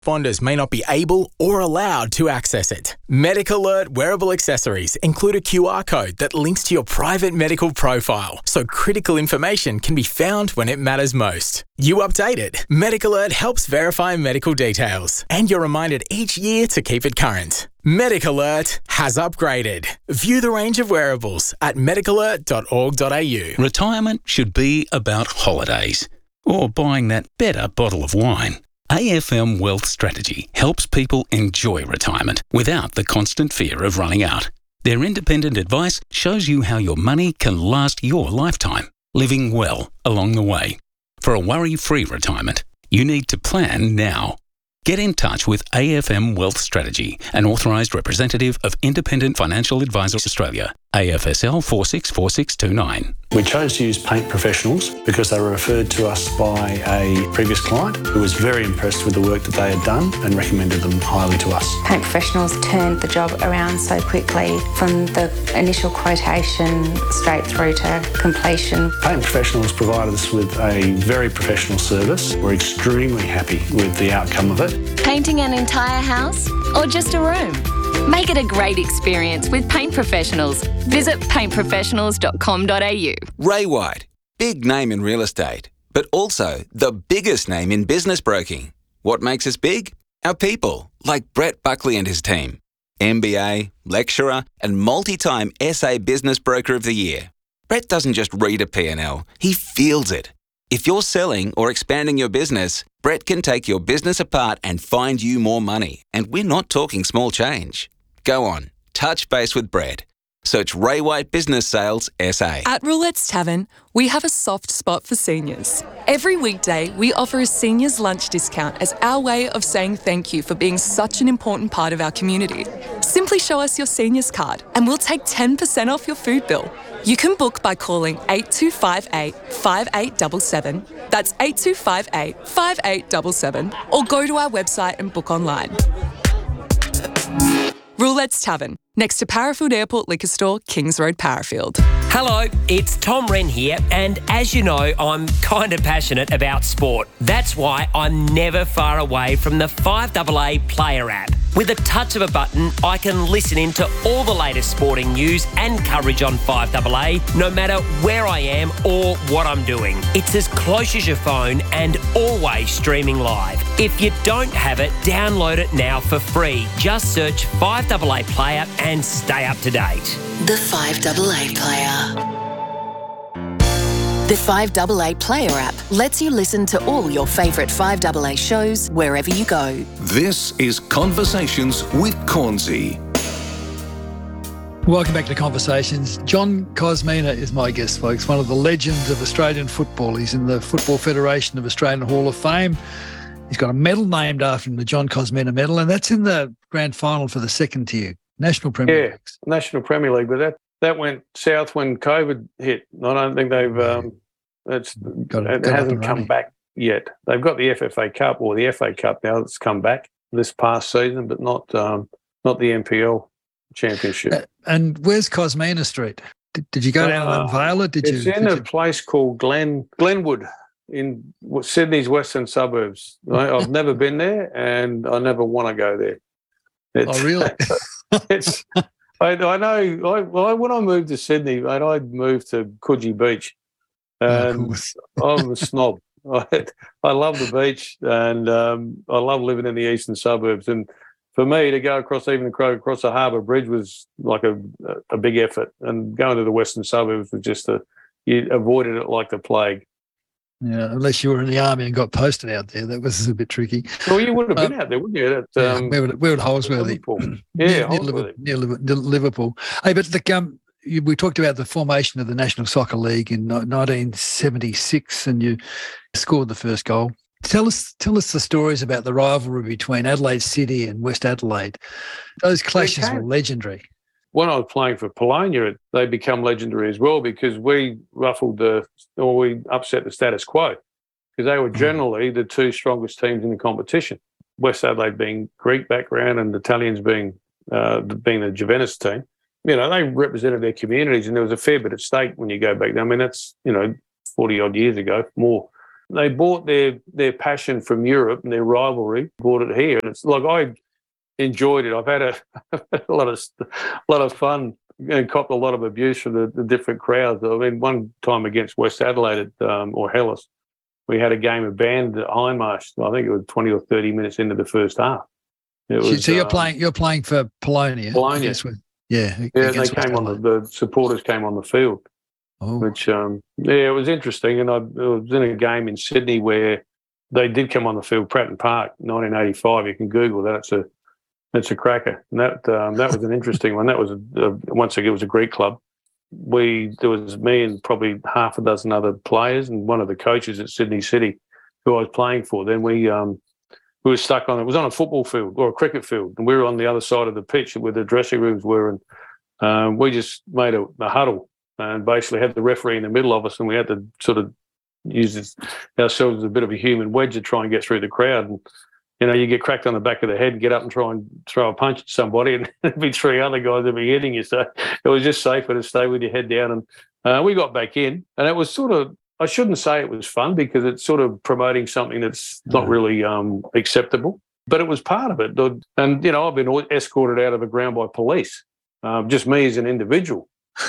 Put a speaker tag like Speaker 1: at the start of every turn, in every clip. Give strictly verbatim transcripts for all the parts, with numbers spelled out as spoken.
Speaker 1: Responders may not be able or allowed to access it. Medic Alert wearable accessories include a Q R code that links to your private medical profile, so critical information can be found when it matters most. You update it. Medic Alert helps verify medical details, and you're reminded each year to keep it current. Medic Alert has upgraded. View the range of wearables at medic alert dot org dot a u.
Speaker 2: Retirement should be about holidays or buying that better bottle of wine. A F M Wealth Strategy helps people enjoy retirement without the constant fear of running out. Their independent advice shows you how your money can last your lifetime, living well along the way. For a worry-free retirement, you need to plan now. Get in touch with A F M Wealth Strategy, an authorised representative of Independent Financial Advisors Australia, A F S L four six four six two nine.
Speaker 3: We chose to use Paint Professionals because they were referred to us by a previous client who was very impressed with the work that they had done and recommended them highly to us.
Speaker 4: Paint Professionals turned the job around so quickly from the initial quotation straight through to completion.
Speaker 3: Paint Professionals provided us with a very professional service. We're extremely happy with the outcome of it.
Speaker 5: Painting an entire house or just a room? Make it a great experience with Paint Professionals. Visit paint professionals dot com dot a u.
Speaker 6: Ray White, big name in real estate, but also the biggest name in business broking. What makes us big? Our people, like Brett Buckley and his team. M B A, lecturer, and multi-time S A Business Broker of the Year. Brett doesn't just read a P and L, he feels it. If you're selling or expanding your business, Brett can take your business apart and find you more money. And we're not talking small change. Go on, touch base with Brett. Search Ray White Business Sales S A.
Speaker 7: At Roulette's Tavern, we have a soft spot for seniors. Every weekday, we offer a seniors lunch discount as our way of saying thank you for being such an important part of our community. Simply show us your seniors card and we'll take ten percent off your food bill. You can book by calling eight two five eight, five eight seven seven, that's eight two five eight, five eight seven seven, or go to our website and book online. Roulette's Tavern, next to Parafield Airport Liquor Store, Kings Road, Parafield.
Speaker 8: Hello, it's Tom Wren here, and as you know, I'm kind of passionate about sport. That's why I'm never far away from the five A A Player app. With a touch of a button, I can listen in to all the latest sporting news and coverage on five A A, no matter where I am or what I'm doing. It's as close as your phone and always streaming live. If you don't have it, download it now for free. Just search five A A Player and stay up to date.
Speaker 9: The five A A Player. The five A A Player app lets you listen to all your favourite five A A shows wherever you go.
Speaker 10: This is Conversations with Cornsey.
Speaker 11: Welcome back to Conversations. John Kosmina is my guest, folks, one of the legends of Australian football. He's in the Football Federation of Australian Hall of Fame. He's got a medal named after him, the John Kosmina Medal, and that's in the grand final for the second tier, National Premier
Speaker 12: yeah,
Speaker 11: League.
Speaker 12: National Premier League, but that, that went south when COVID hit. I don't think they've um, it's got it, it got hasn't come back yet. They've got the F F A Cup or the F A Cup now that's come back this past season, but not um, not the N P L Championship.
Speaker 11: Uh, and where's Kosmina Street? Did, did you go down
Speaker 12: uh,
Speaker 11: and unveil it? Did
Speaker 12: it's
Speaker 11: you?
Speaker 12: in
Speaker 11: did
Speaker 12: a
Speaker 11: you...
Speaker 12: place called Glen Glenwood in Sydney's western suburbs. I, I've never been there, and I never want to go there. It's,
Speaker 11: oh, really?
Speaker 12: it's. I, I know. I, I, when I moved to Sydney, mate, I moved to Coogee Beach, and oh, I'm a snob. I, I love the beach, and um, I love living in the eastern suburbs. And for me to go across, even across the Harbour Bridge, was like a, a big effort. And going to the western suburbs was just a you avoided it like the plague.
Speaker 11: Yeah, unless you were in the army and got posted out there, that was a bit tricky.
Speaker 12: Well, you would have been
Speaker 11: um,
Speaker 12: out there, wouldn't you? At,
Speaker 11: yeah,
Speaker 12: um,
Speaker 11: we were, we were at Holsworthy.
Speaker 12: Yeah,
Speaker 11: near,
Speaker 12: Holsworthy.
Speaker 11: Near, near, near Liverpool. Hey, but the, um, you, we talked about the formation of the National Soccer League in nineteen seventy-six, and you scored the first goal. Tell us, tell us the stories about the rivalry between Adelaide City and West Adelaide. Those clashes were legendary.
Speaker 12: When I was playing for Polonia, they become legendary as well because we ruffled the, or we upset the status quo because they were generally the two strongest teams in the competition. West Adelaide being Greek background and the Italians being uh, being the Juventus team. You know, they represented their communities and there was a fair bit at stake when you go back there. I mean, that's, you know, forty odd years ago, more. they bought their their passion from Europe and their rivalry, brought it here. And it's like I enjoyed it. I've had a, a lot of a lot of fun and copped a lot of abuse from the, the different crowds. I mean, one time against West Adelaide at, um, or Hellas, we had a game of band at Hindmarsh. I think it was twenty or thirty minutes into the first half. It was,
Speaker 11: so you're
Speaker 12: um,
Speaker 11: playing. You're playing for Polonia.
Speaker 12: Polonia.
Speaker 11: With, yeah,
Speaker 12: yeah. They came on the, the supporters came on the field,
Speaker 11: oh.
Speaker 12: which um, yeah, it was interesting. And I, I was in a game in Sydney where they did come on the field. Pratton Park, nineteen eighty-five. You can Google that. It's a It's a cracker. And that um, that was an interesting one. That was a, a, once again it was a Greek club. We there was me and probably half a dozen other players and one of the coaches at Sydney City, who I was playing for. Then we um, we were stuck on it was on a football field or a cricket field, and we were on the other side of the pitch where the dressing rooms were, and um, we just made a, a huddle and basically had the referee in the middle of us, and we had to sort of use this, ourselves as a bit of a human wedge to try and get through the crowd. And you know, you get cracked on the back of the head, get up and try and throw a punch at somebody, and there'd be three other guys that'd be hitting you. So it was just safer to stay with your head down. And uh, we got back in, and it was sort of, I shouldn't say it was fun because it's sort of promoting something that's not really um, acceptable, but it was part of it. And, you know, I've been escorted out of a ground by police, um, just me as an individual.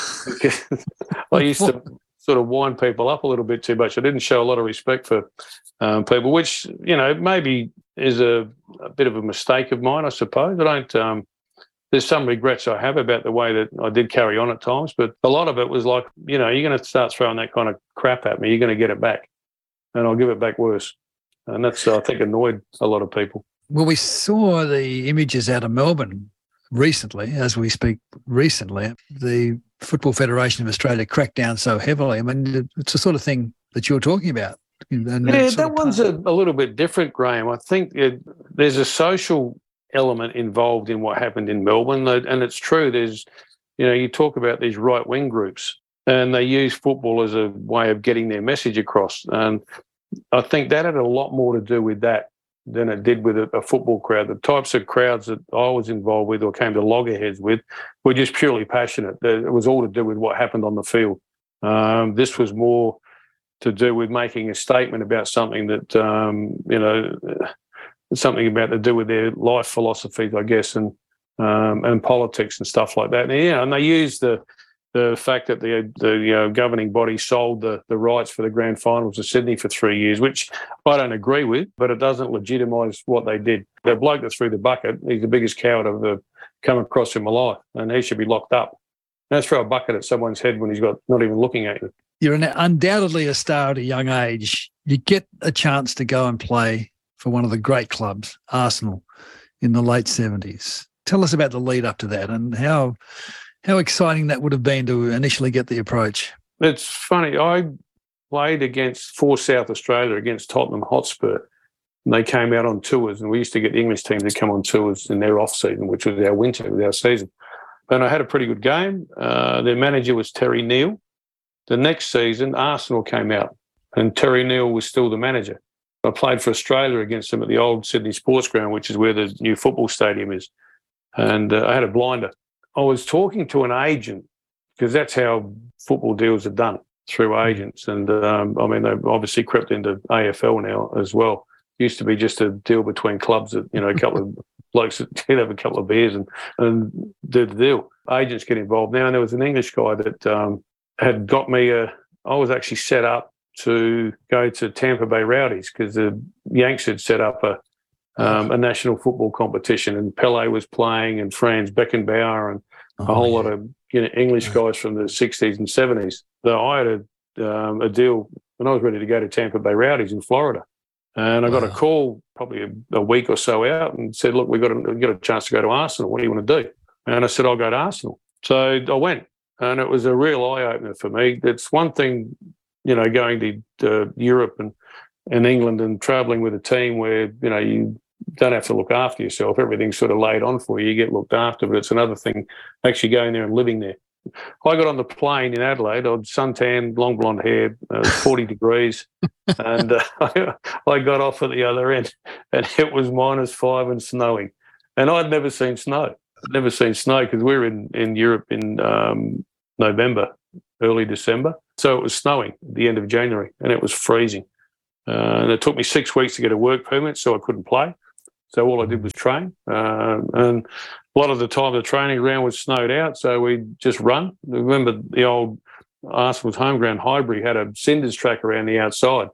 Speaker 12: I used to sort of wind people up a little bit too much. I didn't show a lot of respect for um, people, which, you know, maybe is a, a bit of a mistake of mine, I suppose. I don't, um, there's some regrets I have about the way that I did carry on at times, but a lot of it was like, you know, you're going to start throwing that kind of crap at me, you're going to get it back, and I'll give it back worse. And that's, I think, annoyed a lot of people.
Speaker 11: Well, we saw the images out of Melbourne recently, as we speak recently. The Football Federation of Australia cracked down so heavily. I mean, it's the sort of thing that you're talking about. And
Speaker 12: yeah, that one's a, a little bit different, Graham. I think it, there's a social element involved in what happened in Melbourne, and it's true. There's, you know, you talk about these right-wing groups, and they use football as a way of getting their message across. And I think that had a lot more to do with that than it did with a, a football crowd. The types of crowds that I was involved with or came to loggerheads with were just purely passionate. It was all to do with what happened on the field. Um, this was more to do with making a statement about something that, um, you know, something about to do with their life philosophies, I guess, and um, and politics and stuff like that. And, yeah, and they used the the fact that the the you know, governing body sold the the rights for the grand finals of Sydney for three years, which I don't agree with, but it doesn't legitimise what they did. The bloke that threw the bucket, he's the biggest coward I've ever come across in my life, and he should be locked up. Don't throw a bucket at someone's head when he's got not even looking at you.
Speaker 11: You're an, undoubtedly a star at a young age. You get a chance to go and play for one of the great clubs, Arsenal, in the late seventies. Tell us about the lead up to that and how how exciting that would have been to initially get the approach.
Speaker 12: It's funny. I played against for South Australia against Tottenham Hotspur, and they came out on tours, and we used to get the English team to come on tours in their off season, which was our winter, was our season. And I had a pretty good game. Uh, their manager was Terry Neal. The next season, Arsenal came out, and Terry Neal was still the manager. I played for Australia against them at the old Sydney Sports Ground, which is where the new football stadium is. And uh, I had a blinder. I was talking to an agent, because that's how football deals are done, through agents. And, um, I mean, they've obviously crept into A F L now as well. Used to be just a deal between clubs that, you know, a couple of blokes that did have a couple of beers and, and did the deal. Agents get involved now. And there was an English guy that um, had got me a, I was actually set up to go to Tampa Bay Rowdies because the Yanks had set up a um, a national football competition, and Pele was playing, and Franz Beckenbauer, and oh, a whole yeah. lot of you know, English yeah. guys from the sixties and seventies. So I had a, um, a deal, and I was ready to go to Tampa Bay Rowdies in Florida. And I got wow. a call probably a, a week or so out and said, look, we've got, a, we've got a chance to go to Arsenal. What do you want to do? And I said, I'll go to Arsenal. So I went, and it was a real eye-opener for me. It's one thing, you know, going to uh, Europe and, and England and travelling with a team where, you know, you don't have to look after yourself. Everything's sort of laid on for you. You get looked after, but it's another thing actually going there and living there. I got on the plane in Adelaide. I was suntanned, long blonde hair, it was forty degrees, and uh, I, I got off at the other end, and it was minus five and snowing. And I'd never seen snow. I'd never seen snow because we were in, in Europe in um, November, early December. So it was snowing at the end of January, and it was freezing. Uh, and it took me six weeks to get a work permit, so I couldn't play. So all I did was train. Uh, and a lot of the time the training ground was snowed out, so we'd just run. I remember the old Arsenal's home ground, Highbury, had a cinders track around the outside.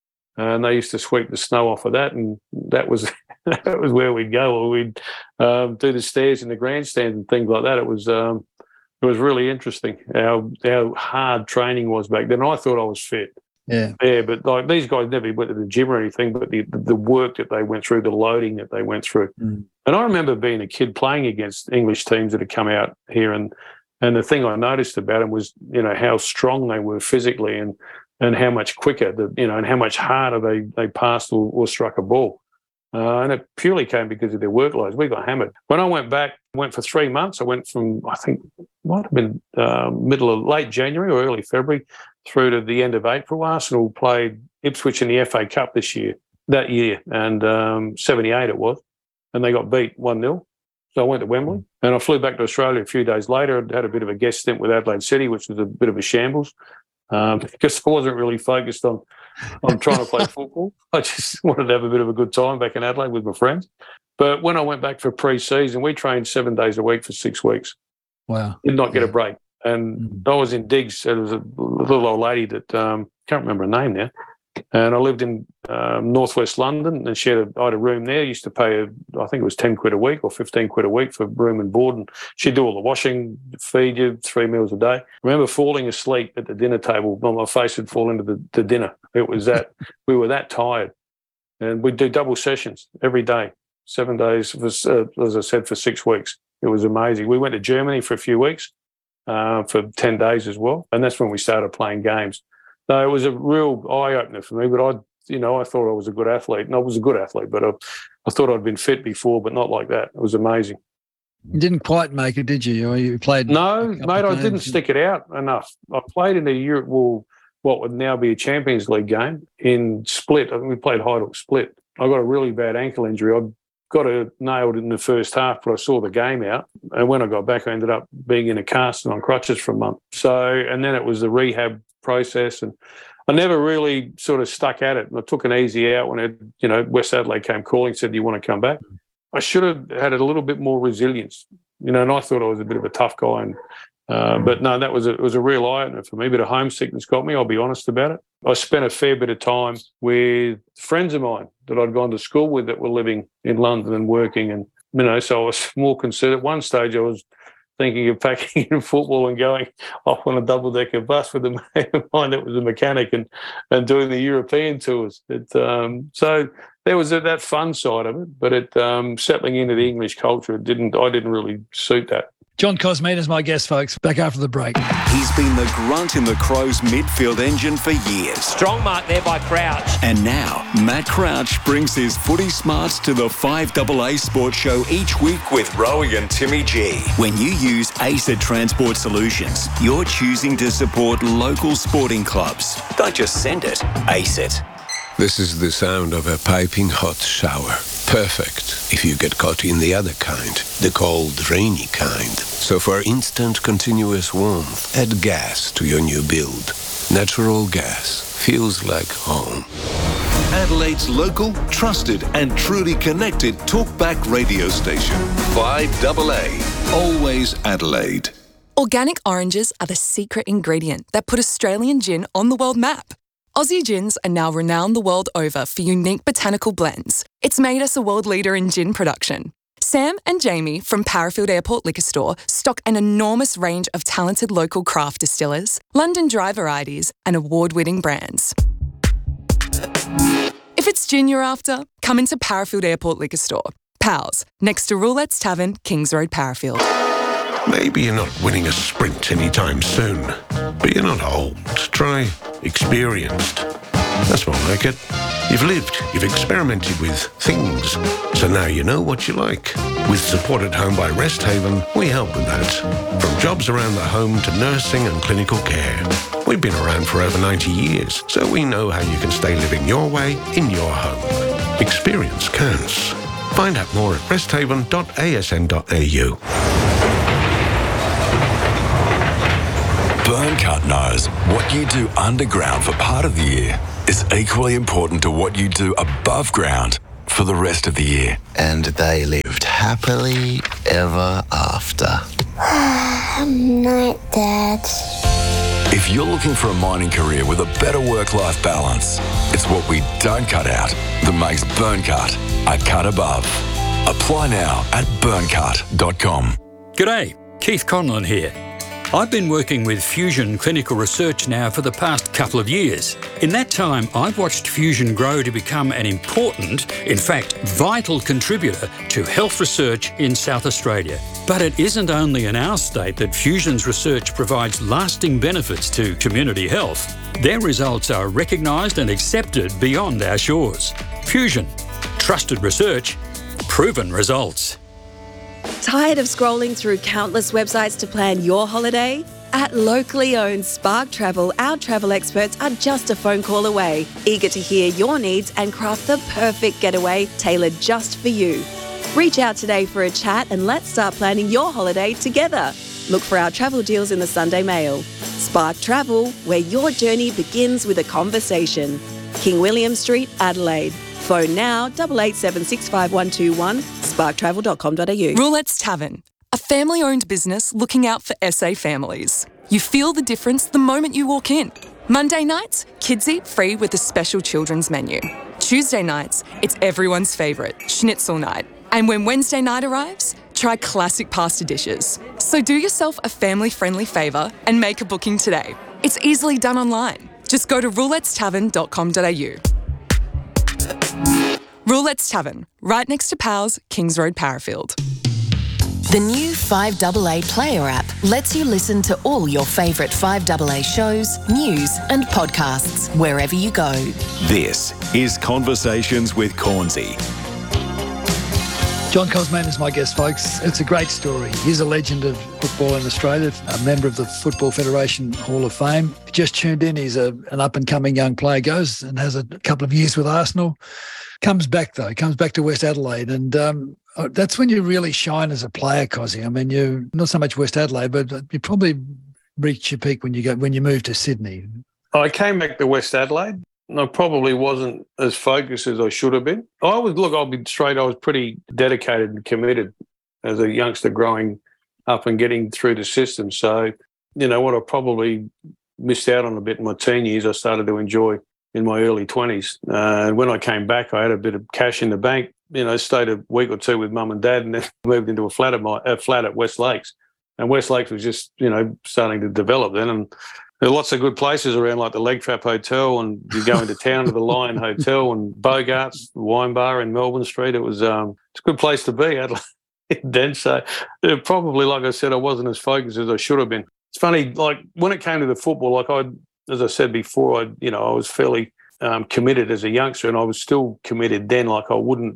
Speaker 12: And they used to sweep the snow off of that, and that was that was where we'd go. Or we'd um, do the stairs in the grandstand and things like that. It was um, it was really interesting how how hard training was back then. I thought I was fit,
Speaker 11: yeah,
Speaker 12: yeah, but like these guys never went to the gym or anything. But the the work that they went through, the loading that they went through, mm. and I remember being a kid playing against English teams that had come out here, and and the thing I noticed about them was, you know, how strong they were physically, and and how much quicker, the, you know, and how much harder they, they passed or, or struck a ball. Uh, and it purely came because of their workloads. We got hammered. When I went back, went for three months. I went from, I think, might have been uh, middle of late January or early February through to the end of April. Arsenal played Ipswich in the F A Cup this year, that year, and um, seventy-eight it was, and they got beat one nil. So I went to Wembley, and I flew back to Australia a few days later. I'd had a bit of a guest stint with Adelaide City, which was a bit of a shambles. Um, because I wasn't really focused on, on trying to play football. I just wanted to have a bit of a good time back in Adelaide with my friends. But when I went back for pre-season, we trained seven days a week for six weeks.
Speaker 11: Wow.
Speaker 12: Did not get yeah. a break. And mm. I was in digs. There was a little old lady that, um, can't remember her name now. And I lived in um, northwest London, and she had a, I had a room there. Used to pay, her, I think it was ten quid a week or fifteen quid a week for room and board. And she'd do all the washing, feed you three meals a day. I remember falling asleep at the dinner table. My face would fall into the, the dinner. It was that, we were that tired. And we'd do double sessions every day, seven days, for, uh, as I said, for six weeks. It was amazing. We went to Germany for a few weeks, uh, for ten days as well. And that's when we started playing games. So it was a real eye-opener for me, but I, you know, I thought I was a good athlete. And I was a good athlete, but I, I thought I'd been fit before, but not like that. It was amazing.
Speaker 11: You didn't quite make it, did you? Or you played?
Speaker 12: No, mate, I didn't stick it out enough. I played in a Europe, well, what would now be a Champions League game in Split. I think we played Hajduk Split. I got a really bad ankle injury. I got it nailed in the first half, but I saw the game out. And when I got back, I ended up being in a cast and on crutches for a month. So, and then it was the rehab process, and I never really sort of stuck at it. And I took an easy out when it, you know, West Adelaide came calling, said, "Do you want to come back?" I should have had a little bit more resilience, you know. And I thought I was a bit of a tough guy, and uh, but no, that was a, it was a real eye opener for me. But a homesickness got me. I'll be honest about it. I spent a fair bit of time with friends of mine that I'd gone to school with that were living in London and working, and you know, so I was more concerned. At one stage, I was thinking of packing in football and going off on a double-decker bus with a mate of mine that was a mechanic, and, and doing the European tours. It, um, so there was a, that fun side of it, but it um, settling into the English culture, it didn't. I didn't really suit that.
Speaker 11: John Cosmina is my guest, folks. Back after the break.
Speaker 10: He's been the grunt in the Crows midfield engine for years.
Speaker 8: Strong mark there by Crouch.
Speaker 10: And now, Matt Crouch brings his footy smarts to the five A A Sports Show each week with Rowie and Timmy G. When you use ACET Transport Solutions, you're choosing to support local sporting clubs. Don't just send it, ACET.
Speaker 13: This is the sound of a piping hot shower. Perfect if you get caught in the other kind, the cold, rainy kind. So for instant, continuous warmth, add gas to your new build. Natural gas feels like home.
Speaker 10: Adelaide's local, trusted and truly connected talkback radio station. five A A. Always Adelaide.
Speaker 7: Organic oranges are the secret ingredient that put Australian gin on the world map. Aussie gins are now renowned the world over for unique botanical blends. It's made us a world leader in gin production. Sam and Jamie from Parafield Airport Liquor Store stock an enormous range of talented local craft distillers, London dry varieties, and award-winning brands. If it's gin you're after, come into Parafield Airport Liquor Store. Pals, next to Roulette's Tavern, Kings Road, Parafield.
Speaker 14: Maybe you're not winning a sprint anytime soon, but you're not old. Try experienced. That's more like it. You've lived, you've experimented with things, so now you know what you like. With Support at Home by Rest Haven, we help with that. From jobs around the home to nursing and clinical care. We've been around for over ninety years, so we know how you can stay living your way in your home. Experience counts. Find out more at rest haven dot a s n dot a u.
Speaker 15: Burncut knows what you do underground for part of the year is equally important to what you do above ground for the rest of the year.
Speaker 16: And they lived happily ever after.
Speaker 17: Night, Dad.
Speaker 15: If you're looking for a mining career with a better work-life balance, it's what we don't cut out that makes Burncut a cut above. Apply now at burncut dot com.
Speaker 18: G'day, Keith Conlon here. I've been working with Fusion Clinical Research now for the past couple of years. In that time, I've watched Fusion grow to become an important, in fact, vital contributor to health research in South Australia. But it isn't only in our state that Fusion's research provides lasting benefits to community health. Their results are recognised and accepted beyond our shores. Fusion. Trusted research. Proven results.
Speaker 19: Tired of scrolling through countless websites to plan your holiday? At locally owned Spark Travel, our travel experts are just a phone call away, eager to hear your needs and craft the perfect getaway tailored just for you. Reach out today for a chat and let's start planning your holiday together. Look for our travel deals in the Sunday Mail. Spark Travel, where your journey begins with a conversation. King William Street, Adelaide. Phone now, eight eight seven six five one two one, spark travel dot com dot a u.
Speaker 7: Roulette's Tavern, a family-owned business looking out for S A families. You feel the difference the moment you walk in. Monday nights, kids eat free with a special children's menu. Tuesday nights, it's everyone's favourite, schnitzel night. And when Wednesday night arrives, try classic pasta dishes. So do yourself a family-friendly favour and make a booking today. It's easily done online. Just go to roulettes tavern dot com dot a u. Roulette's Tavern, right next to Powell's, Kings Road, Parafield.
Speaker 9: The new five A A Player app lets you listen to all your favourite five A A shows, news and podcasts wherever you go.
Speaker 10: This is Conversations with Cornsey.
Speaker 11: John Cosman is my guest, folks. It's a great story. He's a legend of football in Australia, a member of the Football Federation Hall of Fame. If you just tuned in, he's a, an up-and-coming young player, goes and has a couple of years with Arsenal. Comes back, though. Comes back to West Adelaide. And um, that's when you really shine as a player, Cosy. I mean, you not so much West Adelaide, but you probably reach your peak when you go when you move to Sydney.
Speaker 12: I came back to West Adelaide. I probably wasn't as focused as I should have been. I was, look, I'll be straight, I was pretty dedicated and committed as a youngster growing up and getting through the system. So, you know, what I probably missed out on a bit in my teen years, I started to enjoy in my early twenties. Uh, and when I came back, I had a bit of cash in the bank, you know, stayed a week or two with mum and dad and then moved into a flat at, my, a flat at West Lakes. And West Lakes was just, you know, starting to develop then. And there are lots of good places around, like the Leg Trap Hotel, and you go into town to the Lion Hotel and Bogart's Wine Bar in Melbourne Street. It was um, it's a good place to be, Adelaide. Then, so uh, probably, like I said, I wasn't as focused as I should have been. It's funny, like when it came to the football, like I, as I said before, I, you know, I was fairly um, committed as a youngster, and I was still committed then. Like I wouldn't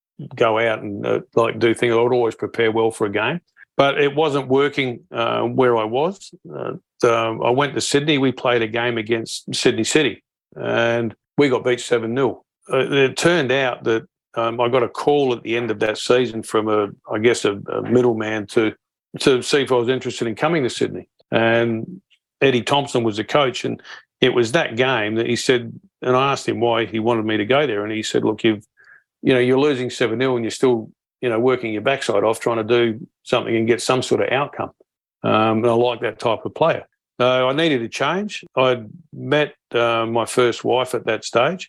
Speaker 12: go out and uh, like do things. I would always prepare well for a game. But it wasn't working uh, where I was. Uh, um, I went to Sydney. We played a game against Sydney City, and we got beat seven nil. Uh, it turned out that um, I got a call at the end of that season from a, I guess, a, a middleman to to see if I was interested in coming to Sydney. And Eddie Thompson was the coach, and it was that game that he said. And I asked him why he wanted me to go there, and he said, "Look, you've, you know, you're losing seven nil, and you're still." you know, working your backside off, trying to do something and get some sort of outcome. Um, and I like that type of player. So I needed a change. I'd met uh, my first wife at that stage.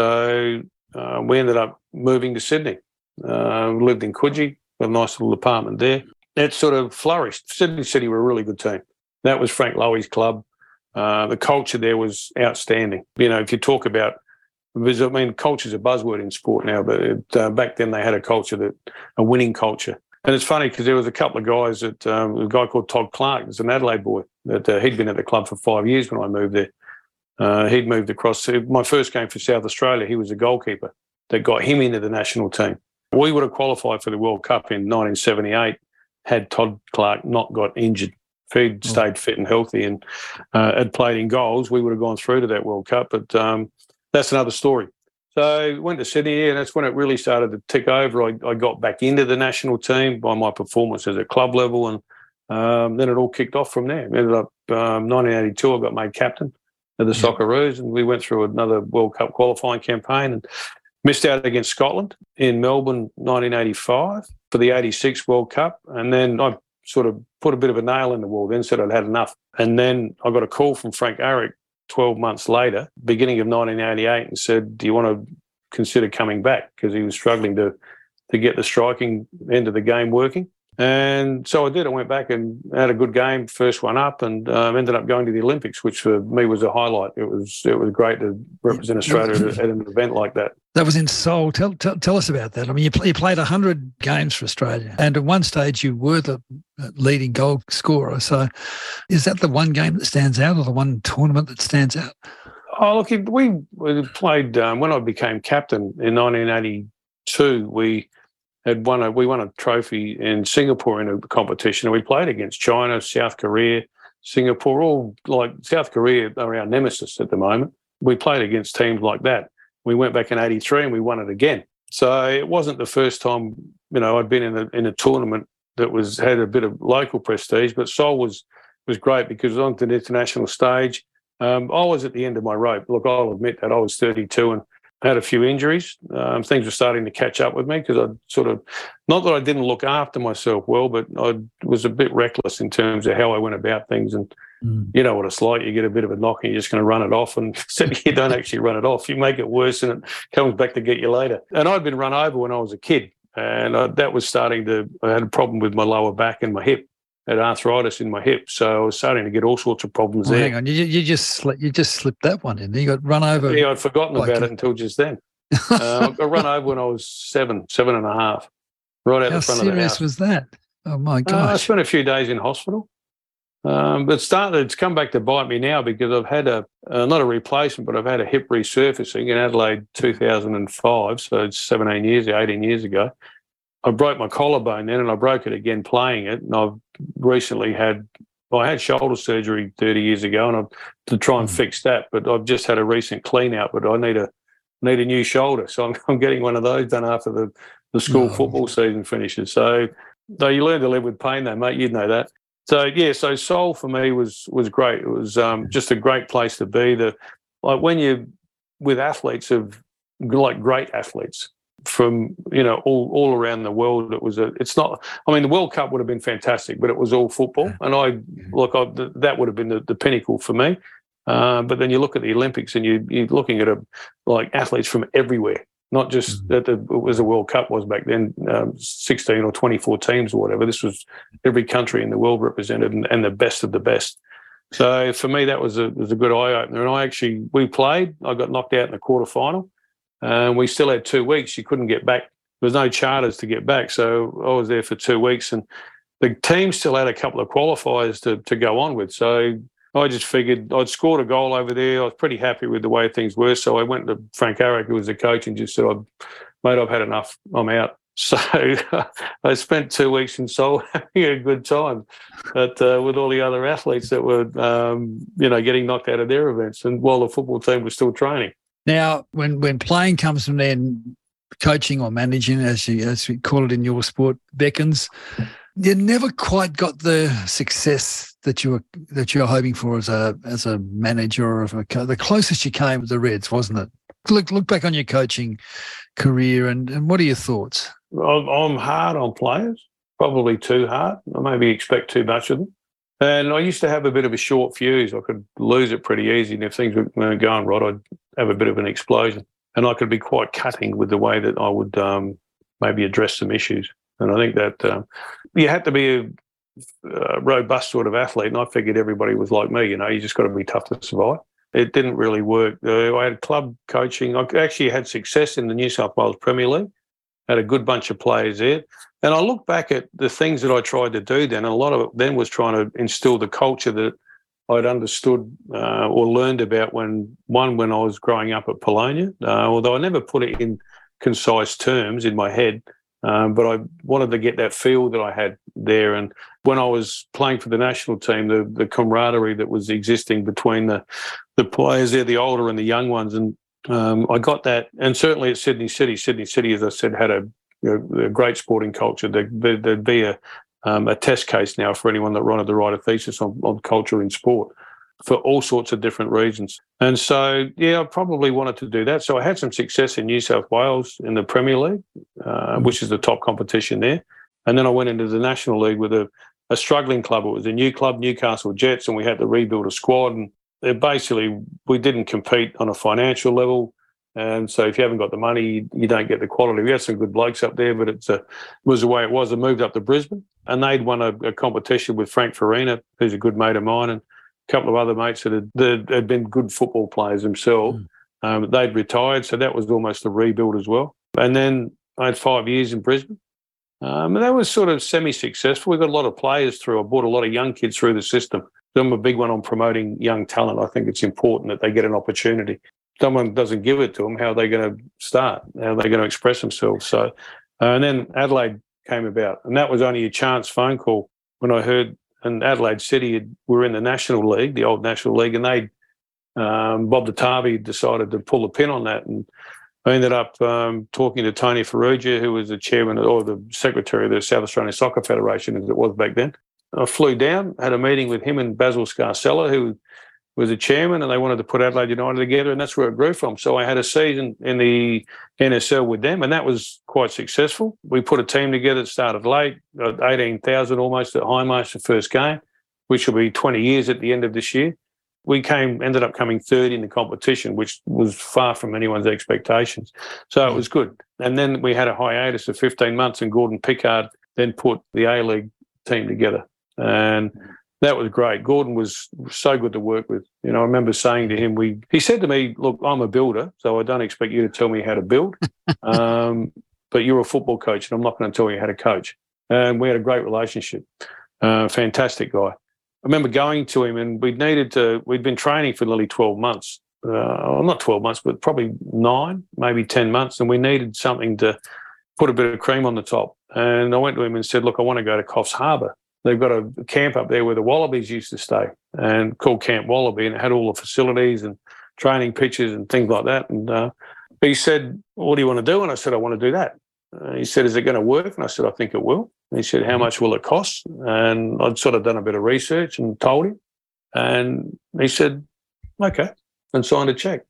Speaker 12: So uh, we ended up moving to Sydney. Uh, lived in Coogee, got a nice little apartment there. It sort of flourished. Sydney City were a really good team. That was Frank Lowy's club. Uh, the culture there was outstanding. You know, if you talk about Because, I mean, culture's a buzzword in sport now, but it, uh, back then they had a culture, that a winning culture. And it's funny because there was a couple of guys that, um, a guy called Todd Clark, was an Adelaide boy, that uh, he'd been at the club for five years when I moved there. Uh, he'd moved across to my first game for South Australia. He was a goalkeeper that got him into the national team. We would have qualified for the World Cup in nineteen seventy-eight had Todd Clark not got injured. If he'd oh. stayed fit and healthy and uh, had played in goals, we would have gone through to that World Cup. But um, that's another story. So I went to Sydney, and that's when it really started to tick over. I, I got back into the national team by my performance as a club level, and um, then it all kicked off from there. Ended up um, nineteen eighty-two, I got made captain. of the Socceroos, and we went through another World Cup qualifying campaign and missed out against Scotland in Melbourne nineteen eighty-five for the eighty-six World Cup. And then I sort of put a bit of a nail in the wall, then said I'd had enough. And then I got a call from Frank Arrick twelve months later, beginning of nineteen eighty-eight, and said, do you want to consider coming back? Because he was struggling to, to get the striking end of the game working. And so I did. I went back and had a good game, first one up, and um, ended up going to the Olympics, which for me was a highlight. It was it was great to represent Australia at, at an event like that.
Speaker 11: That was in Seoul. Tell tell, tell us about that. I mean, you, play, you played one hundred games for Australia, and at one stage you were the leading goal scorer. So is that the one game that stands out, or the one tournament that stands out?
Speaker 12: Oh, look, we, we played, um, when I became captain in nineteen eighty-two, we had won a, we won a trophy in Singapore in a competition, and we played against China, South Korea, Singapore, all like South Korea are our nemesis at the moment. We played against teams like that. We went back in eighty-three and we won it again. So it wasn't the first time, you know, I'd been in a, in a tournament that was had a bit of local prestige, but Seoul was, was great because it was on the international stage. Um, I was at the end of my rope. Look, I'll admit that I was thirty-two and had a few injuries. Um, things were starting to catch up with me because I sort of, not that I didn't look after myself well, but I was a bit reckless in terms of how I went about things. And mm. you know what it's like. You get a bit of a knock and you're just going to run it off, and you don't actually run it off. You make it worse and it comes back to get you later. And I'd been run over when I was a kid, and I, that was starting to, I had a problem with my lower back and my hip. I had arthritis in my hip, so I was starting to get all sorts of problems
Speaker 11: oh,
Speaker 12: there.
Speaker 11: Hang on, you, you just slipped, you just slipped that one in. You got run over.
Speaker 12: Yeah, I'd forgotten
Speaker 11: like
Speaker 12: about
Speaker 11: a...
Speaker 12: it until just then. uh, I got run over when I was seven, seven and a half, right out
Speaker 11: How
Speaker 12: the front of the house.
Speaker 11: How serious was that? Oh my gosh!
Speaker 12: Uh, I spent a few days in hospital, um, but started. It's come back to bite me now because I've had a uh, not a replacement, but I've had a hip resurfacing in Adelaide, two thousand five. So it's seventeen years, eighteen years ago. I broke my collarbone then, and I broke it again playing it. And I've recently had, well, I had shoulder surgery thirty years ago, and I've to try and mm. fix that. But I've just had a recent clean out. But I need a need a new shoulder, so I'm, I'm getting one of those done after the the school no. football season finishes. So, though you learn to live with pain, though, mate, you'd know that. So yeah, so Seoul for me was was great. It was um, just a great place to be. The like when you with athletes of like great athletes. From you know all all around the world, it was a. It's not. I mean, the World Cup would have been fantastic, but it was all football, and I look. I, that would have been the, the pinnacle for me. Uh, but then you look at the Olympics, and you you're looking at a like athletes from everywhere, not just mm-hmm. that the, it was the World Cup was back then, um, sixteen or twenty-four teams or whatever. This was every country in the world represented, and, and the best of the best. So for me, that was a was a good eye opener. And I actually we played. I got knocked out in the quarter final. And we still had two weeks. You couldn't get back. There was no charters to get back. So I was there for two weeks. And the team still had a couple of qualifiers to, to go on with. So I just figured I'd scored a goal over there. I was pretty happy with the way things were. So I went to Frank Arrick, who was the coach, and just said, mate, I've had enough. I'm out. So I spent two weeks in Seoul having a good time but, uh, with all the other athletes that were, um, you know, getting knocked out of their events, and while the football team was still training.
Speaker 11: Now, when, when playing comes from then, coaching or managing, as you as we call it in your sport, beckons, you never quite got the success that you were that you were hoping for as a as a manager or of a co- the closest you came with the Reds, wasn't it? Look look back on your coaching career, and, and what are your thoughts?
Speaker 12: I'm, I'm hard on players, probably too hard. I maybe expect too much of them. And I used to have a bit of a short fuse. I could lose it pretty easy, and if things were going right, I'd have a bit of an explosion. And I could be quite cutting with the way that I would um, maybe address some issues. And I think that um, you had to be a, a robust sort of athlete, and I figured everybody was like me. You know, you just got to be tough to survive. It didn't really work. Uh, I had club coaching. I actually had success in the New South Wales Premier League. Had a good bunch of players there. And I look back at the things that I tried to do then, and a lot of it then was trying to instill the culture that I'd understood uh, or learned about when, one, when I was growing up at Polonia, uh, although I never put it in concise terms in my head, um, but I wanted to get that feel that I had there. And when I was playing for the national team, the, the camaraderie that was existing between the, the players there, the older and the young ones, and um, I got that. And certainly at Sydney City, Sydney City, as I said, had a You know, a great sporting culture. There, there'd be a, um, a test case now for anyone that wanted to write a thesis on, on culture in sport. for all sorts of different reasons. And so, yeah, I probably wanted to do that. So I had some success in New South Wales in the Premier League, uh, which is the top competition there. And then I went into the National League with a, a struggling club. It was a new club, Newcastle Jets, and we had to rebuild a squad. And it basically, we didn't compete on a financial level. And so if you haven't got the money, you don't get the quality. We had some good blokes up there, but it's a, it was the way it was. I moved up to Brisbane, and they'd won a, a competition with Frank Farina, who's a good mate of mine, and a couple of other mates that had, that had been good football players themselves. Mm. Um, they'd retired, so that was almost a rebuild as well. And then I had five years in Brisbane. Um, and that was sort of semi-successful. We got a lot of players through. I brought a lot of young kids through the system. I'm a big one on promoting young talent. I think it's important that they get an opportunity. Someone doesn't give it to them, how are they going to start? How are they going to express themselves? So, uh, and then Adelaide came about, and that was only a chance phone call when I heard, and Adelaide City had, were in the National League, the old National League, and they, um, Bob Datavi decided to pull the pin on that, and I ended up um, talking to Tony Farrugia, who was the chairman or the secretary of the South Australian Soccer Federation, as it was back then. I flew down, had a meeting with him and Basil Scarcella, who was the chairman, and they wanted to put Adelaide United together, and that's where it grew from. So I had a season in the N S L with them, and that was quite successful. We put a team together that started late, eighteen thousand almost at Hindmarsh the first game, which will be twenty years at the end of this year. We came, ended up coming third in the competition, which was far from anyone's expectations. So it was good. And then we had a hiatus of fifteen months, and Gordon Pickard then put the A-League team together. And that was great. Gordon was so good to work with. You know, I remember saying to him, we he said to me, look, I'm a builder, so I don't expect you to tell me how to build, um, but you're a football coach, and I'm not going to tell you how to coach. And we had a great relationship. Uh, fantastic guy. I remember going to him, and we needed to, we'd been training for nearly twelve months. Uh, well, not twelve months, but probably nine, maybe ten months, and we needed something to put a bit of cream on the top. And I went to him and said, look, I want to go to Coffs Harbour. They've got a camp up there where the Wallabies used to stay, and called Camp Wallaby, and it had all the facilities and training pitches and things like that. And uh, he said, what do you want to do? And I said, I want to do that. Uh, he said, is it going to work? And I said, I think it will. And he said, how much will it cost? And I'd sort of done a bit of research and told him. And he said, okay, and signed a cheque.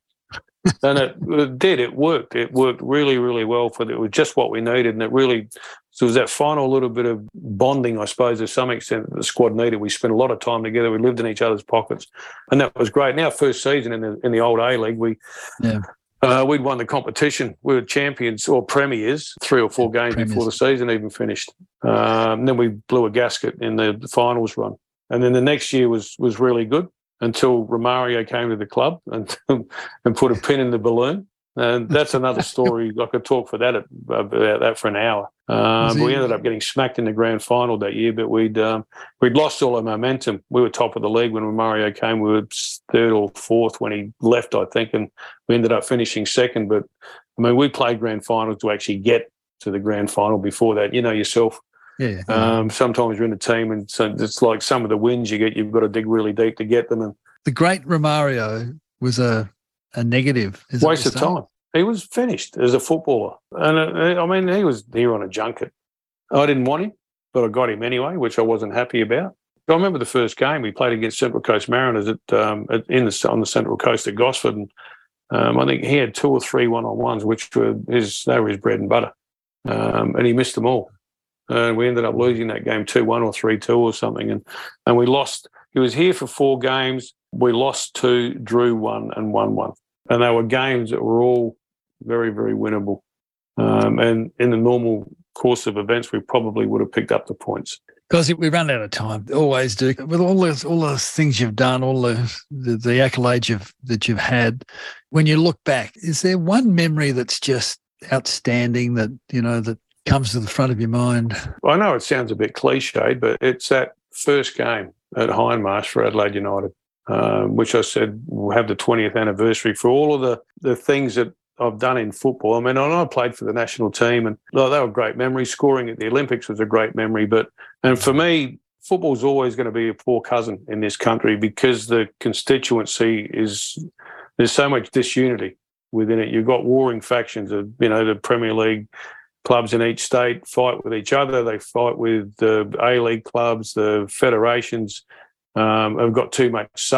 Speaker 12: And it, it did. It worked. It worked really, really well. For the, it was just what we needed, and it really so it was that final little bit of bonding, I suppose, to some extent, that the squad needed. We spent a lot of time together. We lived in each other's pockets, and that was great. Now, first season in the in the old A League, we yeah. uh, we'd won the competition. We were champions or premiers three or four games premiers. Before the season even finished. Um, then we blew a gasket in the, the finals run, and then the next year was was really good. Until Romario came to the club and and put a pin in the balloon. And that's another story. I could talk for that about that for an hour. Um, we ended up getting smacked in the grand final that year, but we'd um, we'd lost all our momentum. We were top of the league when Romario came. We were third or fourth when he left, I think, and we ended up finishing second. But, I mean, we played grand finals to actually get to the grand final before that. You know yourself.
Speaker 11: Yeah.
Speaker 12: Um, sometimes you're in a team, and so it's like some of the wins you get, you've got to dig really deep to get them. And
Speaker 11: the great Romario was a a negative. Is
Speaker 12: waste of time. He was finished as a footballer, and uh, I mean, he was here on a junket. I didn't want him, but I got him anyway, which I wasn't happy about. I remember the first game we played against Central Coast Mariners at, um, at in the on the Central Coast at Gosford, and um, I think he had two or three one-on-ones, which were his they were his bread and butter, um, and he missed them all. And we ended up losing that game two one or three two or something. And, and we lost. He was here for four games. We lost two, drew one, and won one. And they were games that were all very, very winnable. Um, and in the normal course of events, we probably would have picked up the points.
Speaker 11: Because we run out of time, always do. With all those, all those things you've done, all the, the, the accolades you've, that you've had, when you look back, is there one memory that's just outstanding that, you know, that comes to the front of your mind?
Speaker 12: I know it sounds a bit cliched, but it's that first game at Hindmarsh for Adelaide United, um, which I said will have the twentieth anniversary for all of the, the things that I've done in football. I mean, I played for the national team, and oh, they were great memories. Scoring at the Olympics was a great memory. But and for me, football's always going to be a poor cousin in this country because the constituency is there's so much disunity within it. You've got warring factions of, you know, the Premier League clubs in each state fight with each other. They fight with the A-League clubs. The federations um, have got too much say.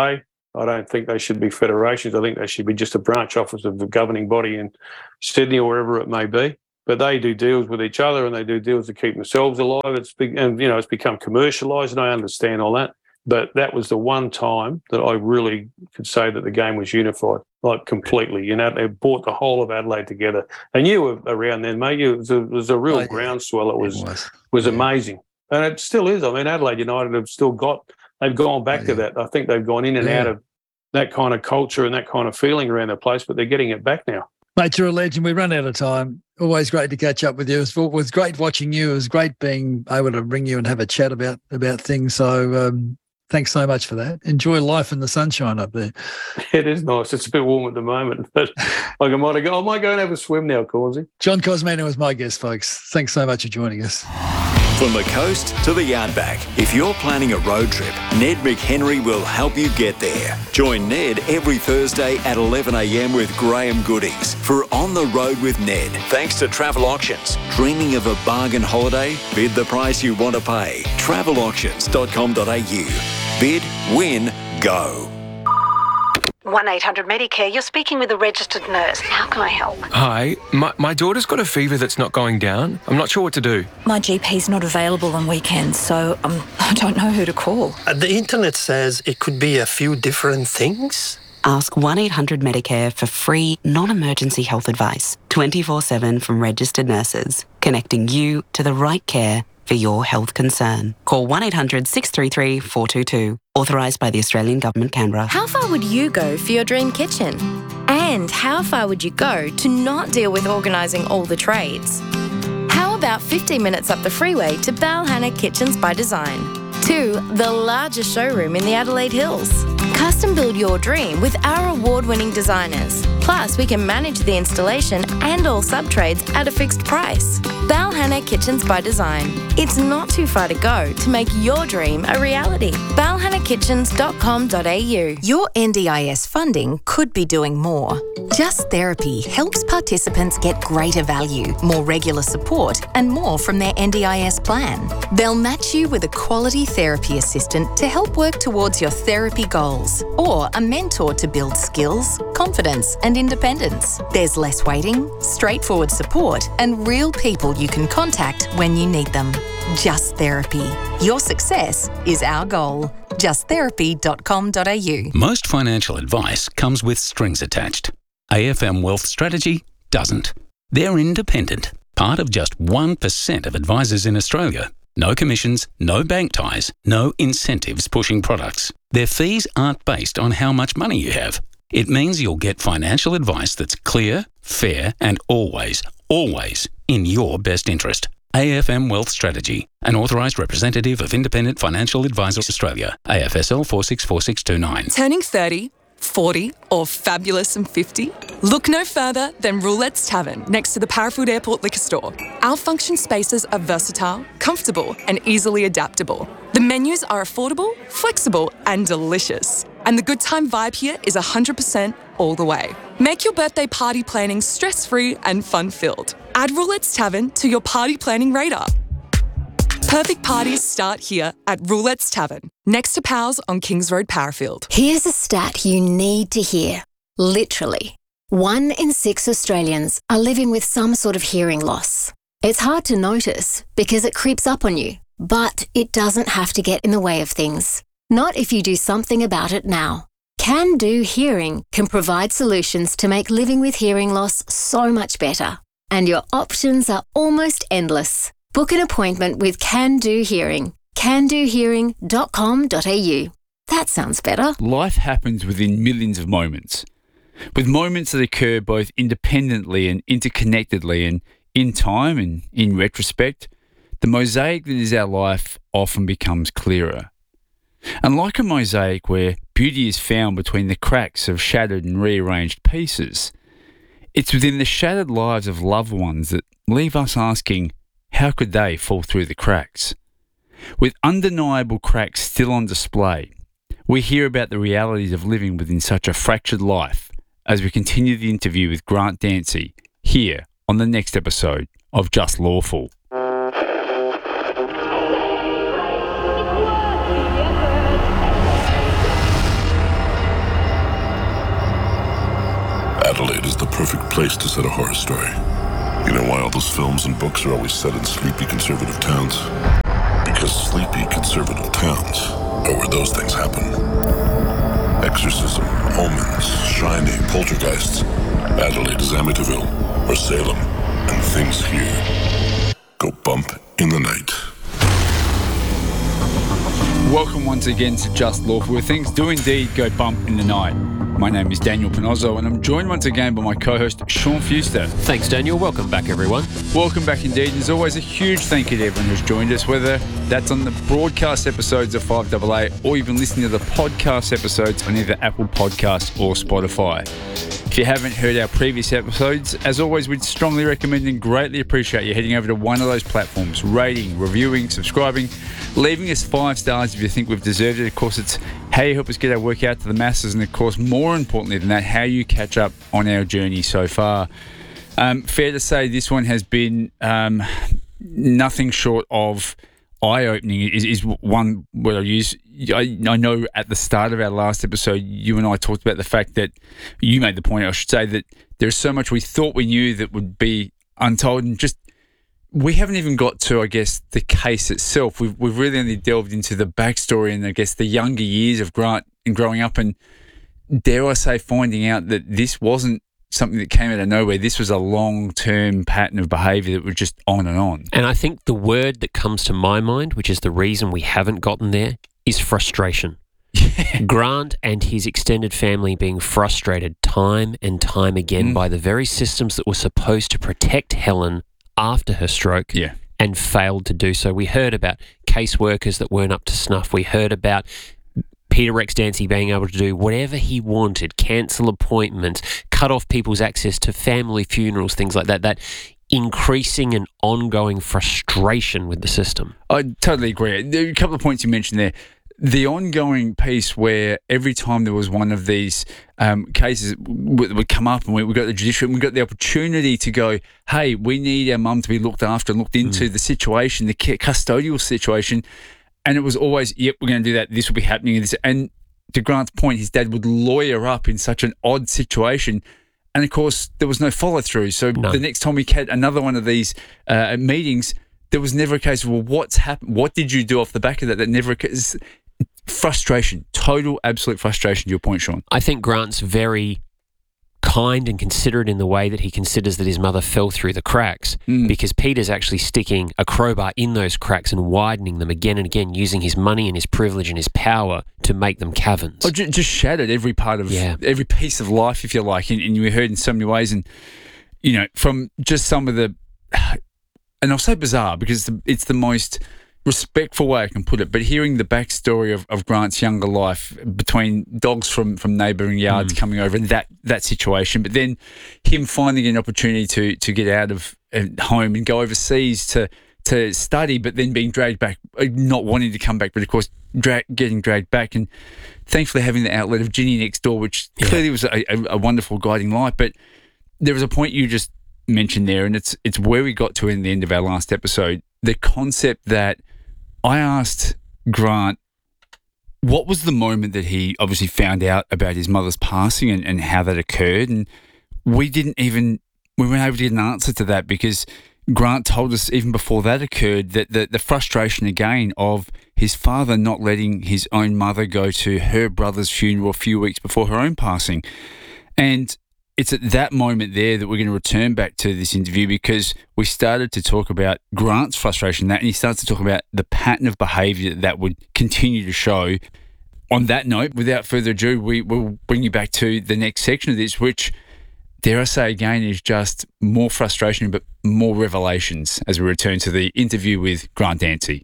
Speaker 12: I don't think they should be federations. I think they should be just a branch office of the governing body in Sydney or wherever it may be. But they do deals with each other and they do deals to keep themselves alive. It's big, and you know it's become commercialised, and I understand all that. But that was the one time that I really could say that the game was unified, like completely. You know, they brought the whole of Adelaide together. And you were around then, mate. You, it, was a, it was a real oh, yeah. groundswell. It was it was, was yeah. amazing, and it still is. I mean, Adelaide United have still got. They've gone back oh, to yeah. that. I think they've gone in and yeah. out of that kind of culture and that kind of feeling around the place, but they're getting it back now.
Speaker 11: Mate, you're a legend. We run out of time. Always great to catch up with you. It was great watching you. It was great being able to ring you and have a chat about about things. So um, thanks so much for that. Enjoy life in the sunshine up there.
Speaker 12: It is nice. It's a bit warm at the moment, but like I might go. I might go and have a swim now, Cornsey.
Speaker 11: John Cosmano was my guest, folks. Thanks so much for joining us.
Speaker 10: From the coast to the Outback, if you're planning a road trip, Ned McHenry will help you get there. Join Ned every Thursday at eleven a m with Graham Goodings for On the Road with Ned. Thanks to Travel Auctions. Dreaming of a bargain holiday? Bid the price you want to pay. travel auctions dot com dot a u. Bid, win, go.
Speaker 17: one eight hundred Medicare, you're speaking with a registered nurse. How can I help?
Speaker 20: Hi, my, my daughter's got a fever that's not going down. I'm not sure what to do.
Speaker 21: My G P's not available on weekends, so um, I don't know who to call.
Speaker 22: Uh, the internet says it could be a few different things.
Speaker 23: Ask one eight hundred Medicare for free, non-emergency health advice, twenty-four seven from registered nurses, connecting you to the right care for your health concern. Call one eight hundred six three three four two two. Authorised by the Australian Government, Canberra.
Speaker 24: How far would you go for your dream kitchen? And how far would you go to not deal with organising all the trades? How about fifteen minutes up the freeway to Balhanna Kitchens by Design? To the largest showroom in the Adelaide Hills. Custom build your dream with our award-winning designers. Plus, we can manage the installation and all sub-trades at a fixed price. Balhanna Kitchens by Design. It's not too far to go to make your dream a reality. balhanna kitchens dot com dot a u.
Speaker 25: Your N D I S funding could be doing more. Just Therapy helps participants get greater value, more regular support, and more from their N D I S plan. They'll match you with a quality therapy assistant to help work towards your therapy goals, or a mentor to build skills, confidence, and independence. There's less waiting, straightforward support, and real people you can contact when you need them. Just Therapy. Your success is our goal. just therapy dot com dot a u.
Speaker 2: Most financial advice comes with strings attached. A F M Wealth Strategy doesn't. They're independent, part of just one percent of advisors in Australia. No commissions, no bank ties, no incentives pushing products. Their fees aren't based on how much money you have. It means you'll get financial advice that's clear, fair, and always, always in your best interest. A F M Wealth Strategy, an authorised representative of Independent Financial Advisors Australia, A F S L four six four six two nine.
Speaker 7: Turning thirty, forty, or fabulous and fifty? Look no further than Roulette's Tavern next to the Parafield Airport Liquor Store. Our function spaces are versatile, comfortable, and easily adaptable. The menus are affordable, flexible, and delicious. And the good time vibe here is one hundred percent all the way. Make your birthday party planning stress-free and fun-filled. Add Roulette's Tavern to your party planning radar. Perfect parties start here at Roulette's Tavern, next to Powell's on Kings Road, Parafield.
Speaker 26: Here's a stat you need to hear. Literally, one in six Australians are living with some sort of hearing loss. It's hard to notice because it creeps up on you, but it doesn't have to get in the way of things. Not if you do something about it now. Can Do Hearing can provide solutions to make living with hearing loss so much better. And your options are almost endless. Book an appointment with Can Do Hearing. can do hearing dot com dot a u. That sounds better.
Speaker 27: Life happens within millions of moments. With moments that occur both independently and interconnectedly, and in time and in retrospect, the mosaic that is our life often becomes clearer. And like a mosaic where beauty is found between the cracks of shattered and rearranged pieces, it's within the shattered lives of loved ones that leave us asking, how could they fall through the cracks? With undeniable cracks still on display, we hear about the realities of living within such a fractured life as we continue the interview with Grant Dancy here on the next episode of Just Lawful.
Speaker 1: Adelaide is the perfect place to set a horror story. You know why all those films and books are always set in sleepy conservative towns? Because sleepy conservative towns are where those things happen. Exorcism, omens, shining, poltergeists. Adelaide is Amityville or Salem, and things here go bump in the night.
Speaker 27: Welcome once again to Just Lawful, where things do indeed go bump in the night. My name is Daniel Panozzo, and I'm joined once again by my co-host, Sean Fuster.
Speaker 3: Thanks, Daniel. Welcome back, everyone.
Speaker 27: Welcome back indeed. And as always, a huge thank you to everyone who's joined us, whether that's on the broadcast episodes of five A A or you've been listening to the podcast episodes on either Apple Podcasts or Spotify. If you haven't heard our previous episodes, as always, we'd strongly recommend and greatly appreciate you heading over to one of those platforms, rating, reviewing, subscribing, leaving us five stars if you think we've deserved it. Of course, it's how you help us get our work out to the masses, and of course, more importantly than that, how you catch up on our journey so far. Um, fair to say this one has been um, nothing short of eye-opening is, is one word I use. I, I know at the start of our last episode, you and I talked about the fact that you made the point, I should say, that there's so much we thought we knew that would be untold, and just we haven't even got to, I guess, the case itself. We've we've really only delved into the backstory and I guess the younger years of Grant and growing up, and dare I say, finding out that this wasn't something that came out of nowhere. This was a long-term pattern of behaviour that was just on and on.
Speaker 3: And I think the word that comes to my mind, which is the reason we haven't gotten there, is frustration. Yeah. Grant and his extended family being frustrated time and time again mm. by the very systems that were supposed to protect Helen after her stroke
Speaker 27: yeah.
Speaker 3: and failed to do so. We heard about caseworkers that weren't up to snuff. We heard about Peter Rex Dancy being able to do whatever he wanted, cancel appointments, cut off people's access to family funerals, things like that, that increasing and ongoing frustration with the system.
Speaker 27: I totally agree. There are a couple of points you mentioned there. The ongoing piece where every time there was one of these um, cases w- would come up and we, we got the judiciary, we got the opportunity to go, hey, we need our mum to be looked after and looked into mm. the situation, the custodial situation. And it was always, yep, we're going to do that. This will be happening. And, this. and to Grant's point, his dad would lawyer up in such an odd situation. And, of course, there was no follow-through. So no. the next time we had another one of these uh, meetings, there was never a case of, well, what's happened? What did you do off the back of that? That never occurs. Frustration, total, absolute frustration to your point, Sean.
Speaker 3: I think Grant's very kind and considerate in the way that he considers that his mother fell through the cracks mm. because Peter's actually sticking a crowbar in those cracks and widening them again and again, using his money and his privilege and his power to make them caverns.
Speaker 27: Oh, just shattered every part of,
Speaker 3: yeah.
Speaker 27: every piece of life, if you like, and, and you heard in so many ways. And, you know, from just some of the, and I'll say bizarre because it's the, it's the most respectful way I can put it, but hearing the backstory of, of Grant's younger life between dogs from, from neighbouring yards mm. coming over and that that situation, but then him finding an opportunity to to get out of uh, home and go overseas to to study, but then being dragged back, not wanting to come back, but of course dra- getting dragged back, and thankfully having the outlet of Ginny next door, which yeah. clearly was a, a, a wonderful guiding light. But there was a point you just mentioned there, and it's it's where we got to in the end of our last episode, the concept that I asked Grant, what was the moment that he obviously found out about his mother's passing and, and how that occurred? And we didn't even, we weren't able to get an answer to that because Grant told us even before that occurred that the, the frustration again of his father not letting his own mother go to her brother's funeral a few weeks before her own passing. And it's at that moment there that we're going to return back to this interview because we started to talk about Grant's frustration, that, and he starts to talk about the pattern of behaviour that would continue to show. On that note, without further ado, we will bring you back to the next section of this, which, dare I say again, is just more frustration but more revelations as we return to the interview with Grant Dancy.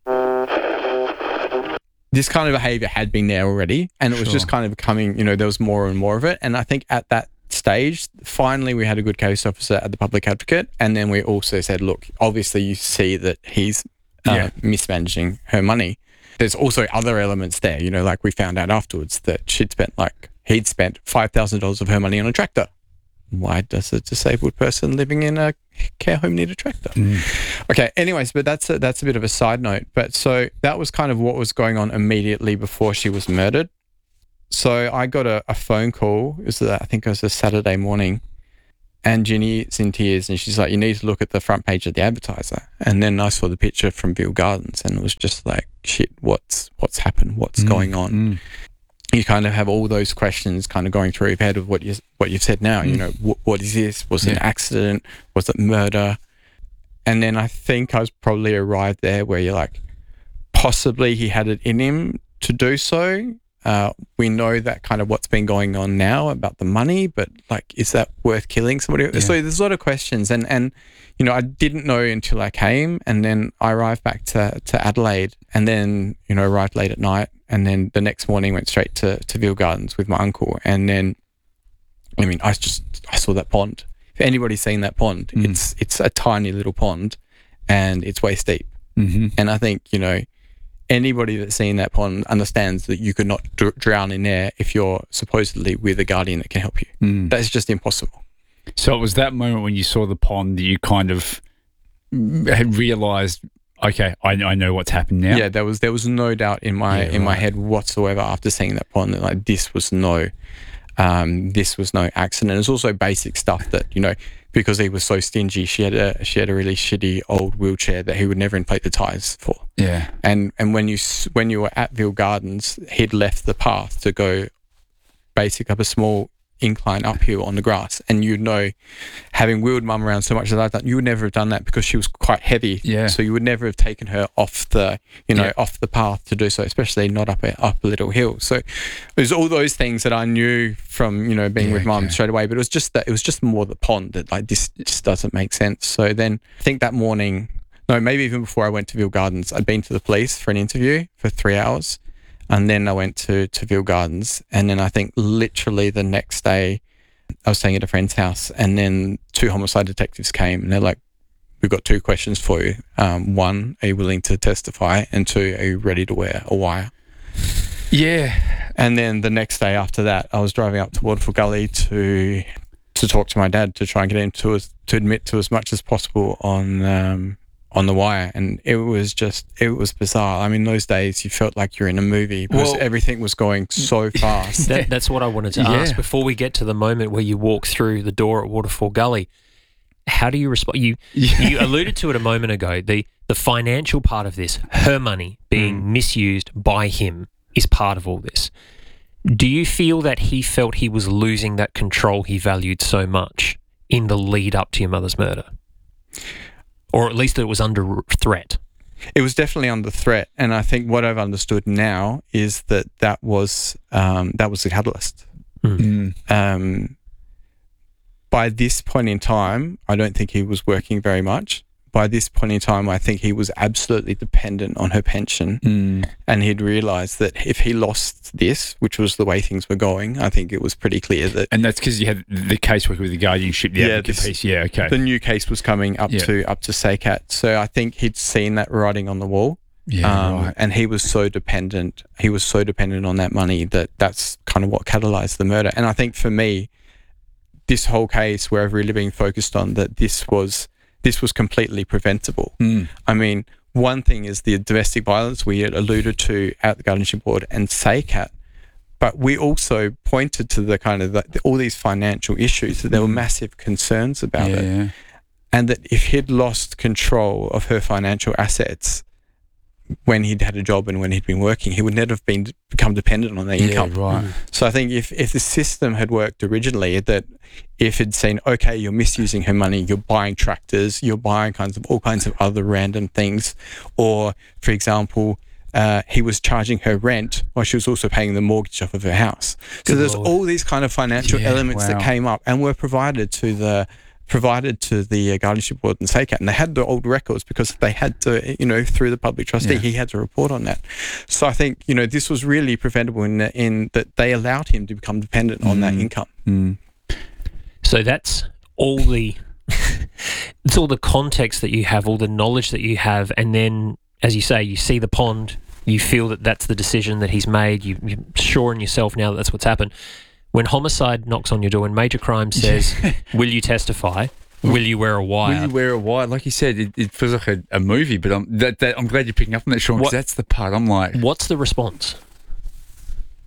Speaker 4: This kind of behaviour had been there already, and it was sure. just kind of becoming, you know, there was more and more of it. And I think at that stage, finally we had a good case officer at the public advocate, and then we also said, look, obviously you see that he's uh, yeah. mismanaging her money. There's also other elements there, you know, like we found out afterwards that she'd spent like, he'd spent five thousand dollars of her money on a tractor. Why does a disabled person living in a care home need a tractor? Mm. Okay, anyways, but that's a, that's a bit of a side note. But so that was kind of what was going on immediately before she was murdered. So I got a, a phone call, it was, I think it was a Saturday morning, And Ginny's in tears, and she's like, you need to look at the front page of the Advertiser. And then I saw the picture from Ville Gardens, and it was just like, shit, what's what's happened? What's
Speaker 27: Mm,
Speaker 4: going on?
Speaker 27: mm.
Speaker 4: You kind of have all those questions kind of going through your head of what you what you've said now.
Speaker 27: Mm.
Speaker 4: You know, what, what is this? Was it an
Speaker 27: Yeah.
Speaker 4: accident? Was it murder? And then I think I was probably arrived there where you're like, possibly he had it in him to do so. Uh, we know that kind of what's been going on now about the money, but like, is that worth killing somebody?
Speaker 27: Yeah.
Speaker 4: So there's a lot of questions, and and you know, I didn't know until I came, and then I arrived back to to Adelaide, and then you know, arrived late at night, and then the next morning went straight to to Ville Gardens with my uncle, and then, I mean, I just I saw that pond. If anybody's seen that pond,
Speaker 27: Mm.
Speaker 4: it's it's a tiny little pond, and it's waist deep,
Speaker 27: Mm-hmm.
Speaker 4: and I think you know. Anybody that's seen that pond understands that you could not dr- drown in there if you're supposedly with a guardian that can help you.
Speaker 27: Mm.
Speaker 4: That's just impossible.
Speaker 27: So it was that moment when you saw the pond that you kind of had realised, okay, I, I know what's happened now.
Speaker 4: Yeah, there was there was no doubt in my
Speaker 27: Yeah,
Speaker 4: in my
Speaker 27: right.
Speaker 4: head whatsoever after seeing that pond that like this was no, um, this was no accident. It's also basic stuff that you know because he was so stingy. She had a she had a really shitty old wheelchair that he would never inflate the tires for.
Speaker 27: Yeah.
Speaker 4: And and when you s- when you were at Ville Gardens, he'd left the path to go basic up a small incline uphill on the grass, and you'd know, having wheeled mum around so much as I've done, you would never have done that because she was quite heavy.
Speaker 27: Yeah.
Speaker 4: So you would never have taken her off the you know
Speaker 27: Yeah.
Speaker 4: off the path to do so, especially not up a up a little hill. So there's all those things that I knew from you know being
Speaker 27: Yeah,
Speaker 4: with mum
Speaker 27: okay.
Speaker 4: straight away, but it was just that it was just more the pond that like this just doesn't make sense. So then I think that morning. No, maybe even before I went to Ville Gardens, I'd been to the police for an interview for three hours. And then I went to, to Ville Gardens. And then I think literally the next day, I was staying at a friend's house. And then two homicide detectives came and they're like, we've got two questions for you. Um, one, are you willing to testify? And two, are you ready to wear a wire?
Speaker 27: Yeah.
Speaker 4: And then the next day after that, I was driving up to Waterfall Gully to to talk to my dad to try and get him to as, to admit to as much as possible on um, on the wire, and it was just it was bizarre. I mean, those days you felt like you're in a movie because
Speaker 3: Well-
Speaker 4: everything was going so fast.
Speaker 3: That, that's what I wanted to
Speaker 4: Yeah.
Speaker 3: ask before we get to the moment where you walk through the door at Waterfall Gully. How do you respond? You you alluded to it a moment ago. The the financial part of this, her money being misused by him, is part of all this. Do you feel that he felt he was losing that control he valued so much in the lead up to your mother's murder? Or at least that it was under threat?
Speaker 4: It was definitely under threat, and I think what I've understood now is that that was um, that was the catalyst.
Speaker 27: Mm.
Speaker 4: Um, by this point in time, I don't think he was working very much. By this point in time, I think he was absolutely dependent on her pension,
Speaker 27: Mm.
Speaker 4: and he'd realised that if he lost this, which was the way things were going, I think it was pretty clear that.
Speaker 27: And that's because you had the caseworker with the guardianship, the advocate
Speaker 4: this-
Speaker 27: piece. Yeah, okay.
Speaker 4: The new case was coming up
Speaker 27: Yeah.
Speaker 4: to up to S A C A T, so I think he'd seen that writing on the wall.
Speaker 27: Yeah,
Speaker 4: um,
Speaker 27: right.
Speaker 4: And he was so dependent. He was so dependent on that money that that's kind of what catalyzed the murder. And I think for me, this whole case, where I've really been focused on that, this was this was completely preventable.
Speaker 27: Mm.
Speaker 4: I mean, one thing is the domestic violence we had alluded to at the Guardianship Board and S A C A T, but we also pointed to the kind of the, all these financial issues that there were massive concerns about
Speaker 27: Yeah,
Speaker 4: it,
Speaker 27: yeah.
Speaker 4: and that if he'd lost control of her financial assets when he'd had a job and when he'd been working, he would never have been become dependent on that
Speaker 27: Yeah,
Speaker 4: income.
Speaker 27: right. Mm.
Speaker 4: So I think if, if the system had worked originally, that if it'd seen, okay, you're misusing her money, you're buying tractors, you're buying kinds of all kinds of other random things, or for example, uh, he was charging her rent while she was also paying the mortgage off of her house. So
Speaker 27: Good
Speaker 4: there's
Speaker 27: Lord.
Speaker 4: all these kind of financial
Speaker 27: Yeah,
Speaker 4: elements
Speaker 27: wow.
Speaker 4: that came up and were provided to the provided to the uh, Guardianship Board and S A C A T, and they had the old records because they had to, you know, through the public trustee,
Speaker 27: Yeah.
Speaker 4: he had to report on that. So I think, you know, this was really preventable in, in that they allowed him to become dependent on that
Speaker 27: Mm.
Speaker 4: income.
Speaker 27: Mm.
Speaker 3: So that's all the it's all the context that you have, all the knowledge that you have, and then, as you say, you see the pond, you feel that that's the decision that he's made, you, you're sure in yourself now that that's what's happened. When homicide knocks on your door, when major crime says, will you testify? Will you wear a wire?
Speaker 27: Will you wear a wire? Like you said, it, it feels like a, a movie, but I'm, that, that, I'm glad you're picking up on that, Sean, because
Speaker 3: What-
Speaker 27: that's the part I'm like...
Speaker 3: What's the response?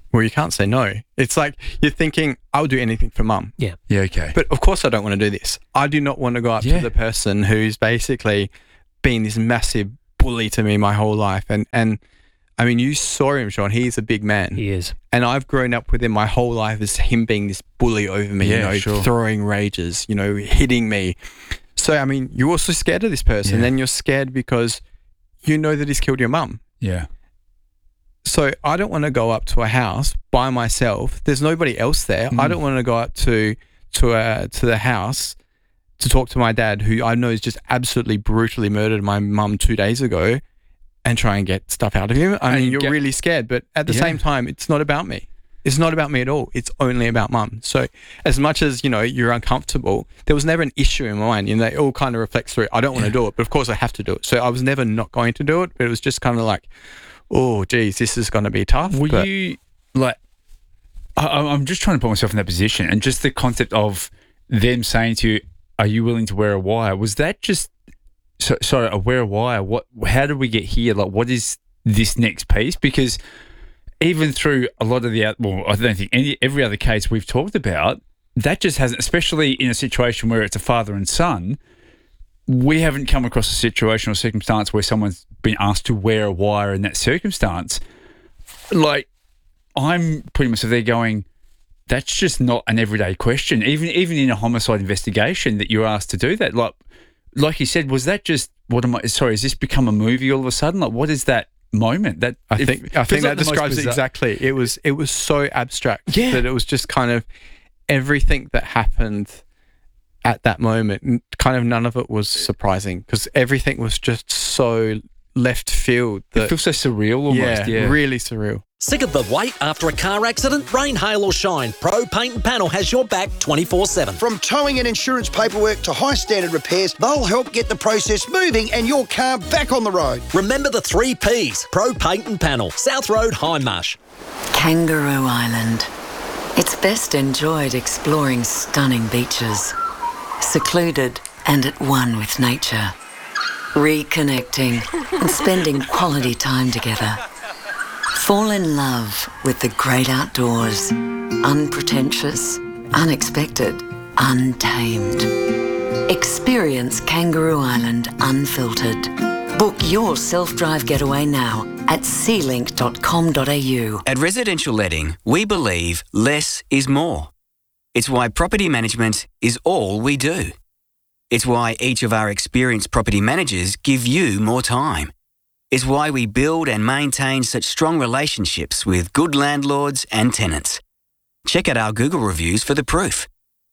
Speaker 4: Well, you can't say no. It's like you're thinking, I'll do anything for mum.
Speaker 3: Yeah.
Speaker 27: Yeah, okay.
Speaker 4: But of course I don't want to do this. I do not want to go up
Speaker 27: Yeah.
Speaker 4: to the person who's basically been this massive bully to me my whole life. And, and I mean, you saw him, Sean. He's a big man.
Speaker 3: He is.
Speaker 4: And I've grown up with him my whole life as him being this bully over me,
Speaker 27: Yeah,
Speaker 4: you know,
Speaker 27: sure.
Speaker 4: throwing rages, you know, hitting me. So, I mean, you're also scared of this person.
Speaker 27: Yeah.
Speaker 4: And you're scared because you know that he's killed your mum.
Speaker 27: Yeah.
Speaker 4: So I don't want to go up to a house by myself. There's nobody else there.
Speaker 27: Mm.
Speaker 4: I don't want to go up to to a, to the house to talk to my dad, who I know has just absolutely brutally murdered my mum two days ago, and try and get stuff out of him. I
Speaker 27: And
Speaker 4: mean, you're
Speaker 27: get-
Speaker 4: really scared, but at the
Speaker 27: Yeah.
Speaker 4: same time, it's not about me. It's not about me at all. It's only about mum. So as much as, you know, you're uncomfortable, there was never an issue in my mind. You know, it all kind of reflects through, I don't want to do it, but of course I have to do it. So I was never not going to do it, but it was just kind of like, oh, geez, this is going to be tough.
Speaker 27: Were
Speaker 4: but
Speaker 27: you like? I, I'm just trying to put myself in that position, and just the concept of them saying to you, "Are you willing to wear a wire?" Was that just so, sorry, a wear a wire? What? How did we get here? Like, what is this next piece? Because even through a lot of the out- well, I don't think any every other case we've talked about, that just hasn't, especially in a situation where it's a father and son. We haven't come across a situation or circumstance where someone's been asked to wear a wire in that circumstance. Like, I'm putting myself there going, that's just not an everyday question. Even even in a homicide investigation that you're asked to do that. Like like you said, was that just, what am I, sorry, has this become a movie all of a sudden? Like, what is that moment? That
Speaker 4: I
Speaker 27: it
Speaker 4: think I
Speaker 27: feels
Speaker 4: think
Speaker 27: like
Speaker 4: that
Speaker 27: the most
Speaker 4: describes it
Speaker 27: bizarre-
Speaker 4: exactly. It was it was so abstract
Speaker 27: Yeah.
Speaker 4: that it was just kind of everything that happened at that moment. n- Kind of none of it was surprising because everything was just so left field. That,
Speaker 27: It feels so surreal almost.
Speaker 4: yeah,
Speaker 27: Yeah,
Speaker 4: really surreal.
Speaker 5: Sick of the wait after a car accident? Rain, hail or shine, Pro Paint and Panel has your back twenty-four seven.
Speaker 6: From towing and insurance paperwork to high standard repairs, they'll help get the process moving and your car back on the road.
Speaker 5: Remember the three Ps, Pro Paint and Panel, South Road, Hindmarsh.
Speaker 8: Kangaroo Island. It's best enjoyed exploring stunning beaches, secluded and at one with nature, reconnecting and spending quality time together. Fall in love with the great outdoors, unpretentious, unexpected, untamed. Experience Kangaroo Island unfiltered. Book your self-drive getaway now at sea link dot com dot a u.
Speaker 13: At Residential Letting, we believe less is more. It's why property management is all we do. It's why each of our experienced property managers give you more time. It's why we build and maintain such strong relationships with good landlords and tenants. Check out our Google reviews for the proof.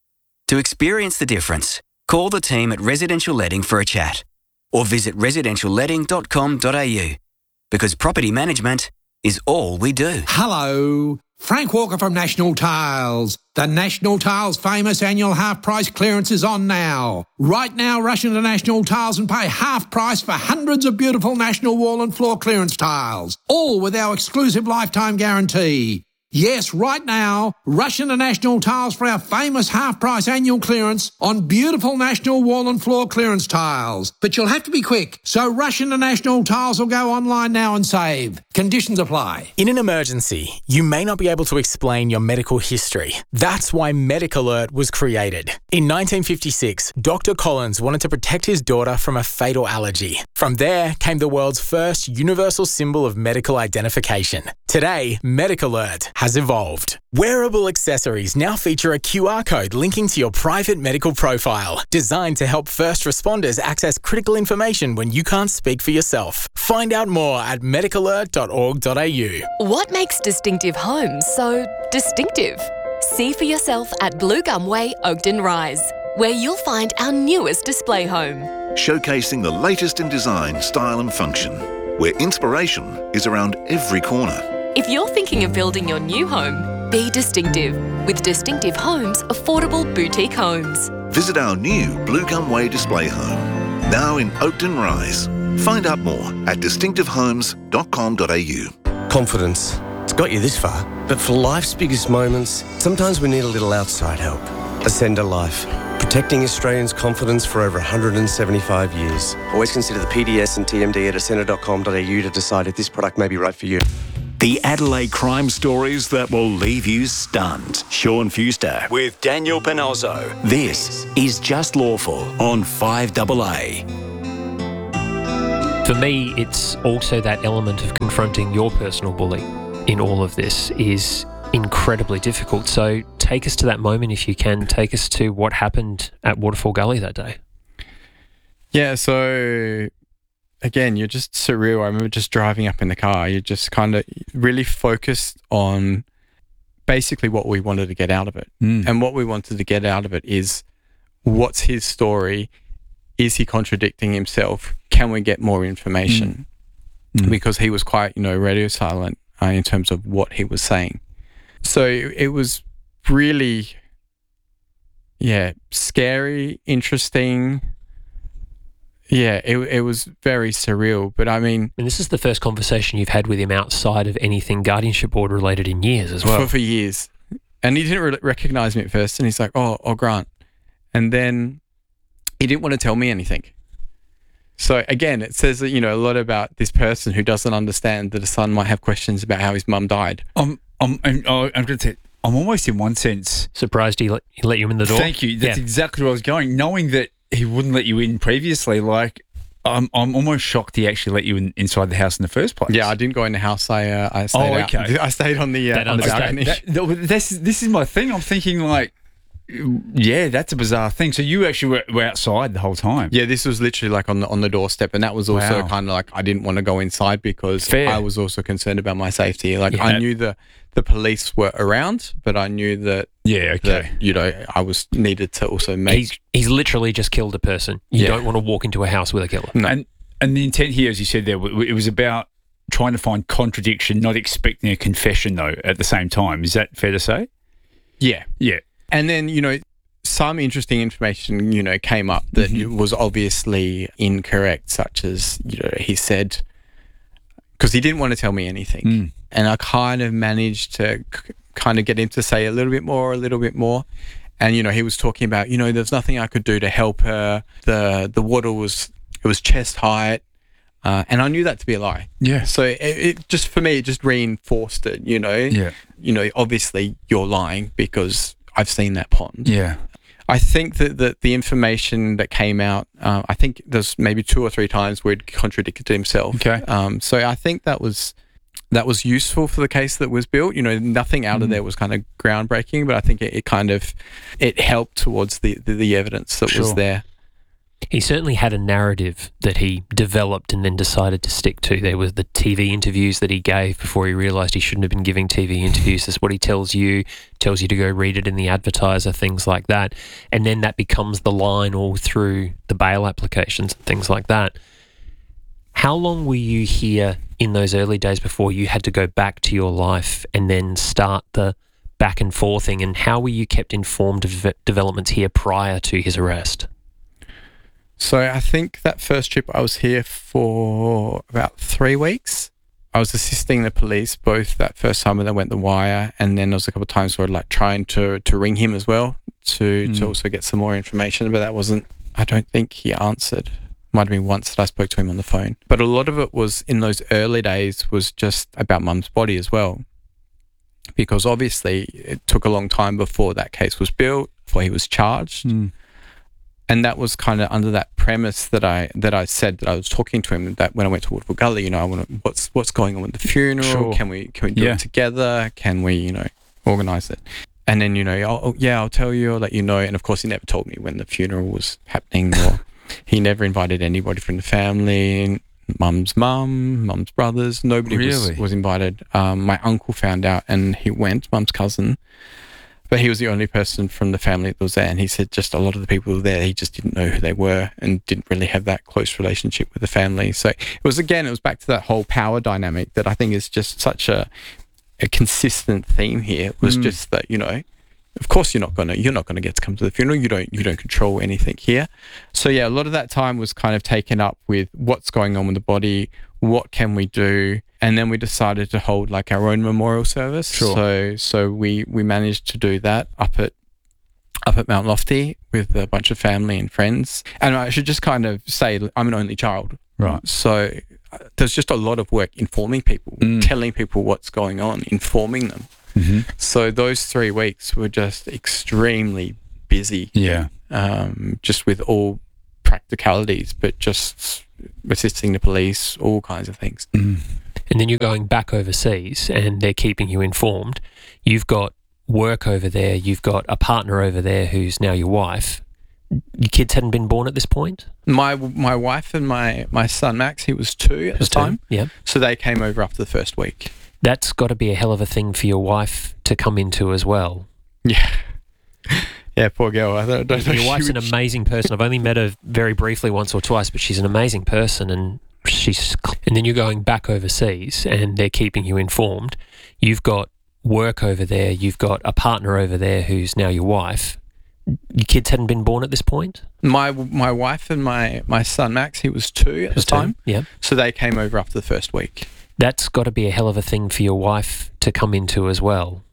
Speaker 13: To experience the difference, call the team at Residential Letting for a chat or visit residential letting dot com dot a u because property management is all we do.
Speaker 14: Hello, Frank Walker from National Tiles. The National Tiles famous annual half price clearance is on now. Right now, rush into National Tiles and pay half price for hundreds of beautiful National wall and floor clearance tiles, all with our exclusive lifetime guarantee. Yes, right now, rush into National Tiles for our famous half-price annual clearance on beautiful National wall and floor clearance tiles. But you'll have to be quick, so rush into National Tiles or go online now and save. Conditions apply.
Speaker 15: In an emergency, you may not be able to explain your medical history. That's why Medic Alert was created. In nineteen fifty-six, Doctor Collins wanted to protect his daughter from a fatal allergy. From there came the world's first universal symbol of medical identification. Today, Medic Alert has evolved. Wearable accessories now feature a Q R code linking to your private medical profile, designed to help first responders access critical information when you can't speak for yourself. Find out more at medic alert dot org dot a u.
Speaker 7: What makes distinctive homes so distinctive? See for yourself at Blue Gum Way, Oakden Rise, where you'll find our newest display home.
Speaker 16: Showcasing the latest in design, style and function, where inspiration is around every corner.
Speaker 7: If you're thinking of building your new home, be distinctive with Distinctive Homes Affordable Boutique Homes.
Speaker 16: Visit our new Blue Gum Way display home, now in Oakden Rise. Find out more at distinctive homes dot com dot a u.
Speaker 22: Confidence. It's got you this far, but for life's biggest moments, sometimes we need a little outside help. Ascender Life. Protecting Australians' confidence for over one hundred seventy-five years. Always consider the P D S and T M D at ascender dot com dot a u to decide if this product may be right for you.
Speaker 9: The Adelaide crime stories that will leave you stunned. Sean Fuster with Daniel Panozzo. This is Just Lawful on five A A.
Speaker 3: For me, it's also that element of confronting your personal bully in all of this is incredibly difficult. So take us to that moment if you can. Take us to what happened at Waterfall Gully that day.
Speaker 4: Yeah, so again, you're just surreal. I remember just driving up in the car. You're just kind of really focused on basically what we wanted to get out of it.
Speaker 27: Mm.
Speaker 4: And what we wanted to get out of it is, what's his story? Is he contradicting himself? Can we get more information?
Speaker 27: Mm. Mm.
Speaker 4: Because he was quite, you know, radio silent uh, in terms of what he was saying. So it was really, yeah, scary, interesting. Yeah, it it was very surreal. But I mean...
Speaker 3: And this is the first conversation you've had with him outside of anything guardianship board related in years as well.
Speaker 4: For, for years. And he didn't re- recognise me at first. And he's like, oh, oh, Grant. And then he didn't want to tell me anything. So again, it says, you know, a lot about this person who doesn't understand that a son might have questions about how his mum died.
Speaker 27: I'm, I'm, I'm, I'm going to say, I'm almost in one sense
Speaker 3: surprised he let, he let you in the door.
Speaker 27: Thank you. That's
Speaker 3: yeah.
Speaker 27: exactly where I was going. Knowing that he wouldn't let you in previously, like, I'm I'm almost shocked he actually let you in, inside the house in the first place.
Speaker 4: Yeah, I didn't go in the house. I uh, I stayed
Speaker 27: oh,
Speaker 4: out.
Speaker 27: okay.
Speaker 4: I stayed on the uh, on the balcony.
Speaker 27: That, that, this this is my thing. I'm thinking like, yeah, that's a bizarre thing. So you actually were, were outside the whole time.
Speaker 4: Yeah, this was literally like on the on the doorstep, and that was also
Speaker 27: Wow.
Speaker 4: kind of like I didn't want to go inside because
Speaker 27: Fair.
Speaker 4: I was also concerned about my safety. Like
Speaker 27: Yeah.
Speaker 4: I knew the the police were around, but I knew that
Speaker 27: yeah, okay,
Speaker 4: that, you know, I was needed to also make.
Speaker 3: He's, he's literally just killed a person. You
Speaker 4: Yeah.
Speaker 3: don't want to walk into a house with a killer.
Speaker 4: No.
Speaker 27: And and the intent here, as you said there, w- it was about trying to find contradiction, not expecting a confession though. At the same time, is that fair to say?
Speaker 4: Yeah,
Speaker 27: Yeah.
Speaker 4: and then you know. Some interesting information, you know, came up that
Speaker 27: Mm-hmm.
Speaker 4: was obviously incorrect, such as, you know, he said, because he didn't want to tell me anything.
Speaker 27: Mm.
Speaker 4: And I kind of managed to c- kind of get him to say a little bit more, a little bit more. And, you know, he was talking about, you know, there's nothing I could do to help her. The the water was, it was chest height. Uh, and I knew that to be a lie.
Speaker 27: Yeah.
Speaker 4: So it, it just, for me, it just reinforced it, you know.
Speaker 27: Yeah.
Speaker 4: You know, obviously you're lying because I've seen that pond.
Speaker 27: Yeah.
Speaker 4: I think that, that the information that came out, uh, I think there's maybe two or three times where he contradicted himself.
Speaker 27: Okay.
Speaker 4: Um, so I think that was that was useful for the case that was built. You know, nothing out of
Speaker 27: Mm.
Speaker 4: there was kind of groundbreaking, but I think it, it kind of it helped towards the the, the evidence that was
Speaker 27: Sure.
Speaker 4: there.
Speaker 3: He certainly had a narrative that he developed and then decided to stick to. There was the T V interviews that he gave before he realised he shouldn't have been giving T V interviews. That's what he tells you, tells you to go read it in the Advertiser, things like that. And then that becomes the line all through the bail applications and things like that. How long were you here in those early days before you had to go back to your life and then start the back and forthing? And how were you kept informed of ve- developments here prior to his arrest?
Speaker 4: So I think that first trip I was here for about three weeks. I was assisting the police both that first time when they went the wire, and then there was a couple of times where like trying to to ring him as well to
Speaker 27: Mm.
Speaker 4: to also get some more information, but that wasn't. I don't think he answered. Might have been once that I spoke to him on the phone, but a lot of it was in those early days was just about Mum's body as well, because obviously it took a long time before that case was built, before he was charged.
Speaker 27: Mm.
Speaker 4: And that was kind of under that premise that I that I said that I was talking to him that when I went to Waterfall Gully, you know, I want to, what's what's going on with the funeral?
Speaker 27: Sure.
Speaker 4: Can we can we do
Speaker 27: Yeah.
Speaker 4: it together? Can we, you know, organise it? And then, you know, I'll, oh, yeah, I'll tell you, I'll let you know. And of course, he never told me when the funeral was happening, or he never invited anybody from the family. Mum's mum, Mum's brothers, nobody was,
Speaker 27: Really?
Speaker 4: was invited. Um, my uncle found out and he went, Mum's cousin. But he was the only person from the family that was there, and he said just a lot of the people who were there, he just didn't know who they were and didn't really have that close relationship with the family. So it was, again, it was back to that whole power dynamic that I think is just such a a consistent theme here. It was
Speaker 27: Mm.
Speaker 4: just that, you know, of course you're not gonna you're not gonna get to come to the funeral. You don't you don't control anything here. So yeah, a lot of that time was kind of taken up with what's going on with the body, what can we do, and then we decided to hold like our own memorial service.
Speaker 27: Sure.
Speaker 4: So so we we managed to do that up at up at Mount Lofty with a bunch of family and friends. And I should just kind of say I'm an only child.
Speaker 27: Right.
Speaker 4: So there's just a lot of work informing people,
Speaker 27: Mm.
Speaker 4: telling people what's going on, informing them.
Speaker 27: Mm-hmm.
Speaker 4: So those three weeks were just extremely busy.
Speaker 27: Yeah.
Speaker 4: Um, just with all practicalities, but just assisting the police, all kinds of things.
Speaker 27: Mm.
Speaker 3: And then you're going back overseas and they're keeping you informed. You've got work over there. You've got a partner over there who's now your wife. Your kids hadn't been born at this point?
Speaker 4: My my wife and my, my son Max, he was two at
Speaker 3: Was
Speaker 4: the
Speaker 3: two,
Speaker 4: time.
Speaker 3: yeah.
Speaker 4: So they came over after the first week.
Speaker 3: That's got to be a hell of a thing for your wife to come into as well.
Speaker 4: Yeah. Yeah, poor girl. I don't, don't know
Speaker 3: Your
Speaker 4: she
Speaker 3: wife's an
Speaker 4: would-
Speaker 3: amazing person. I've only met her very briefly once or twice, but she's an amazing person, and she's. And then you're going back overseas, and they're keeping you informed. You've got work over there. You've got a partner over there who's now your wife. Your kids hadn't been born at this point?
Speaker 4: My my wife and my, my son Max, he was two at
Speaker 3: Was
Speaker 4: the
Speaker 3: two,
Speaker 4: time.
Speaker 3: yeah.
Speaker 4: So they came over after the first week.
Speaker 3: That's got to be a hell of a thing for your wife to come into as well.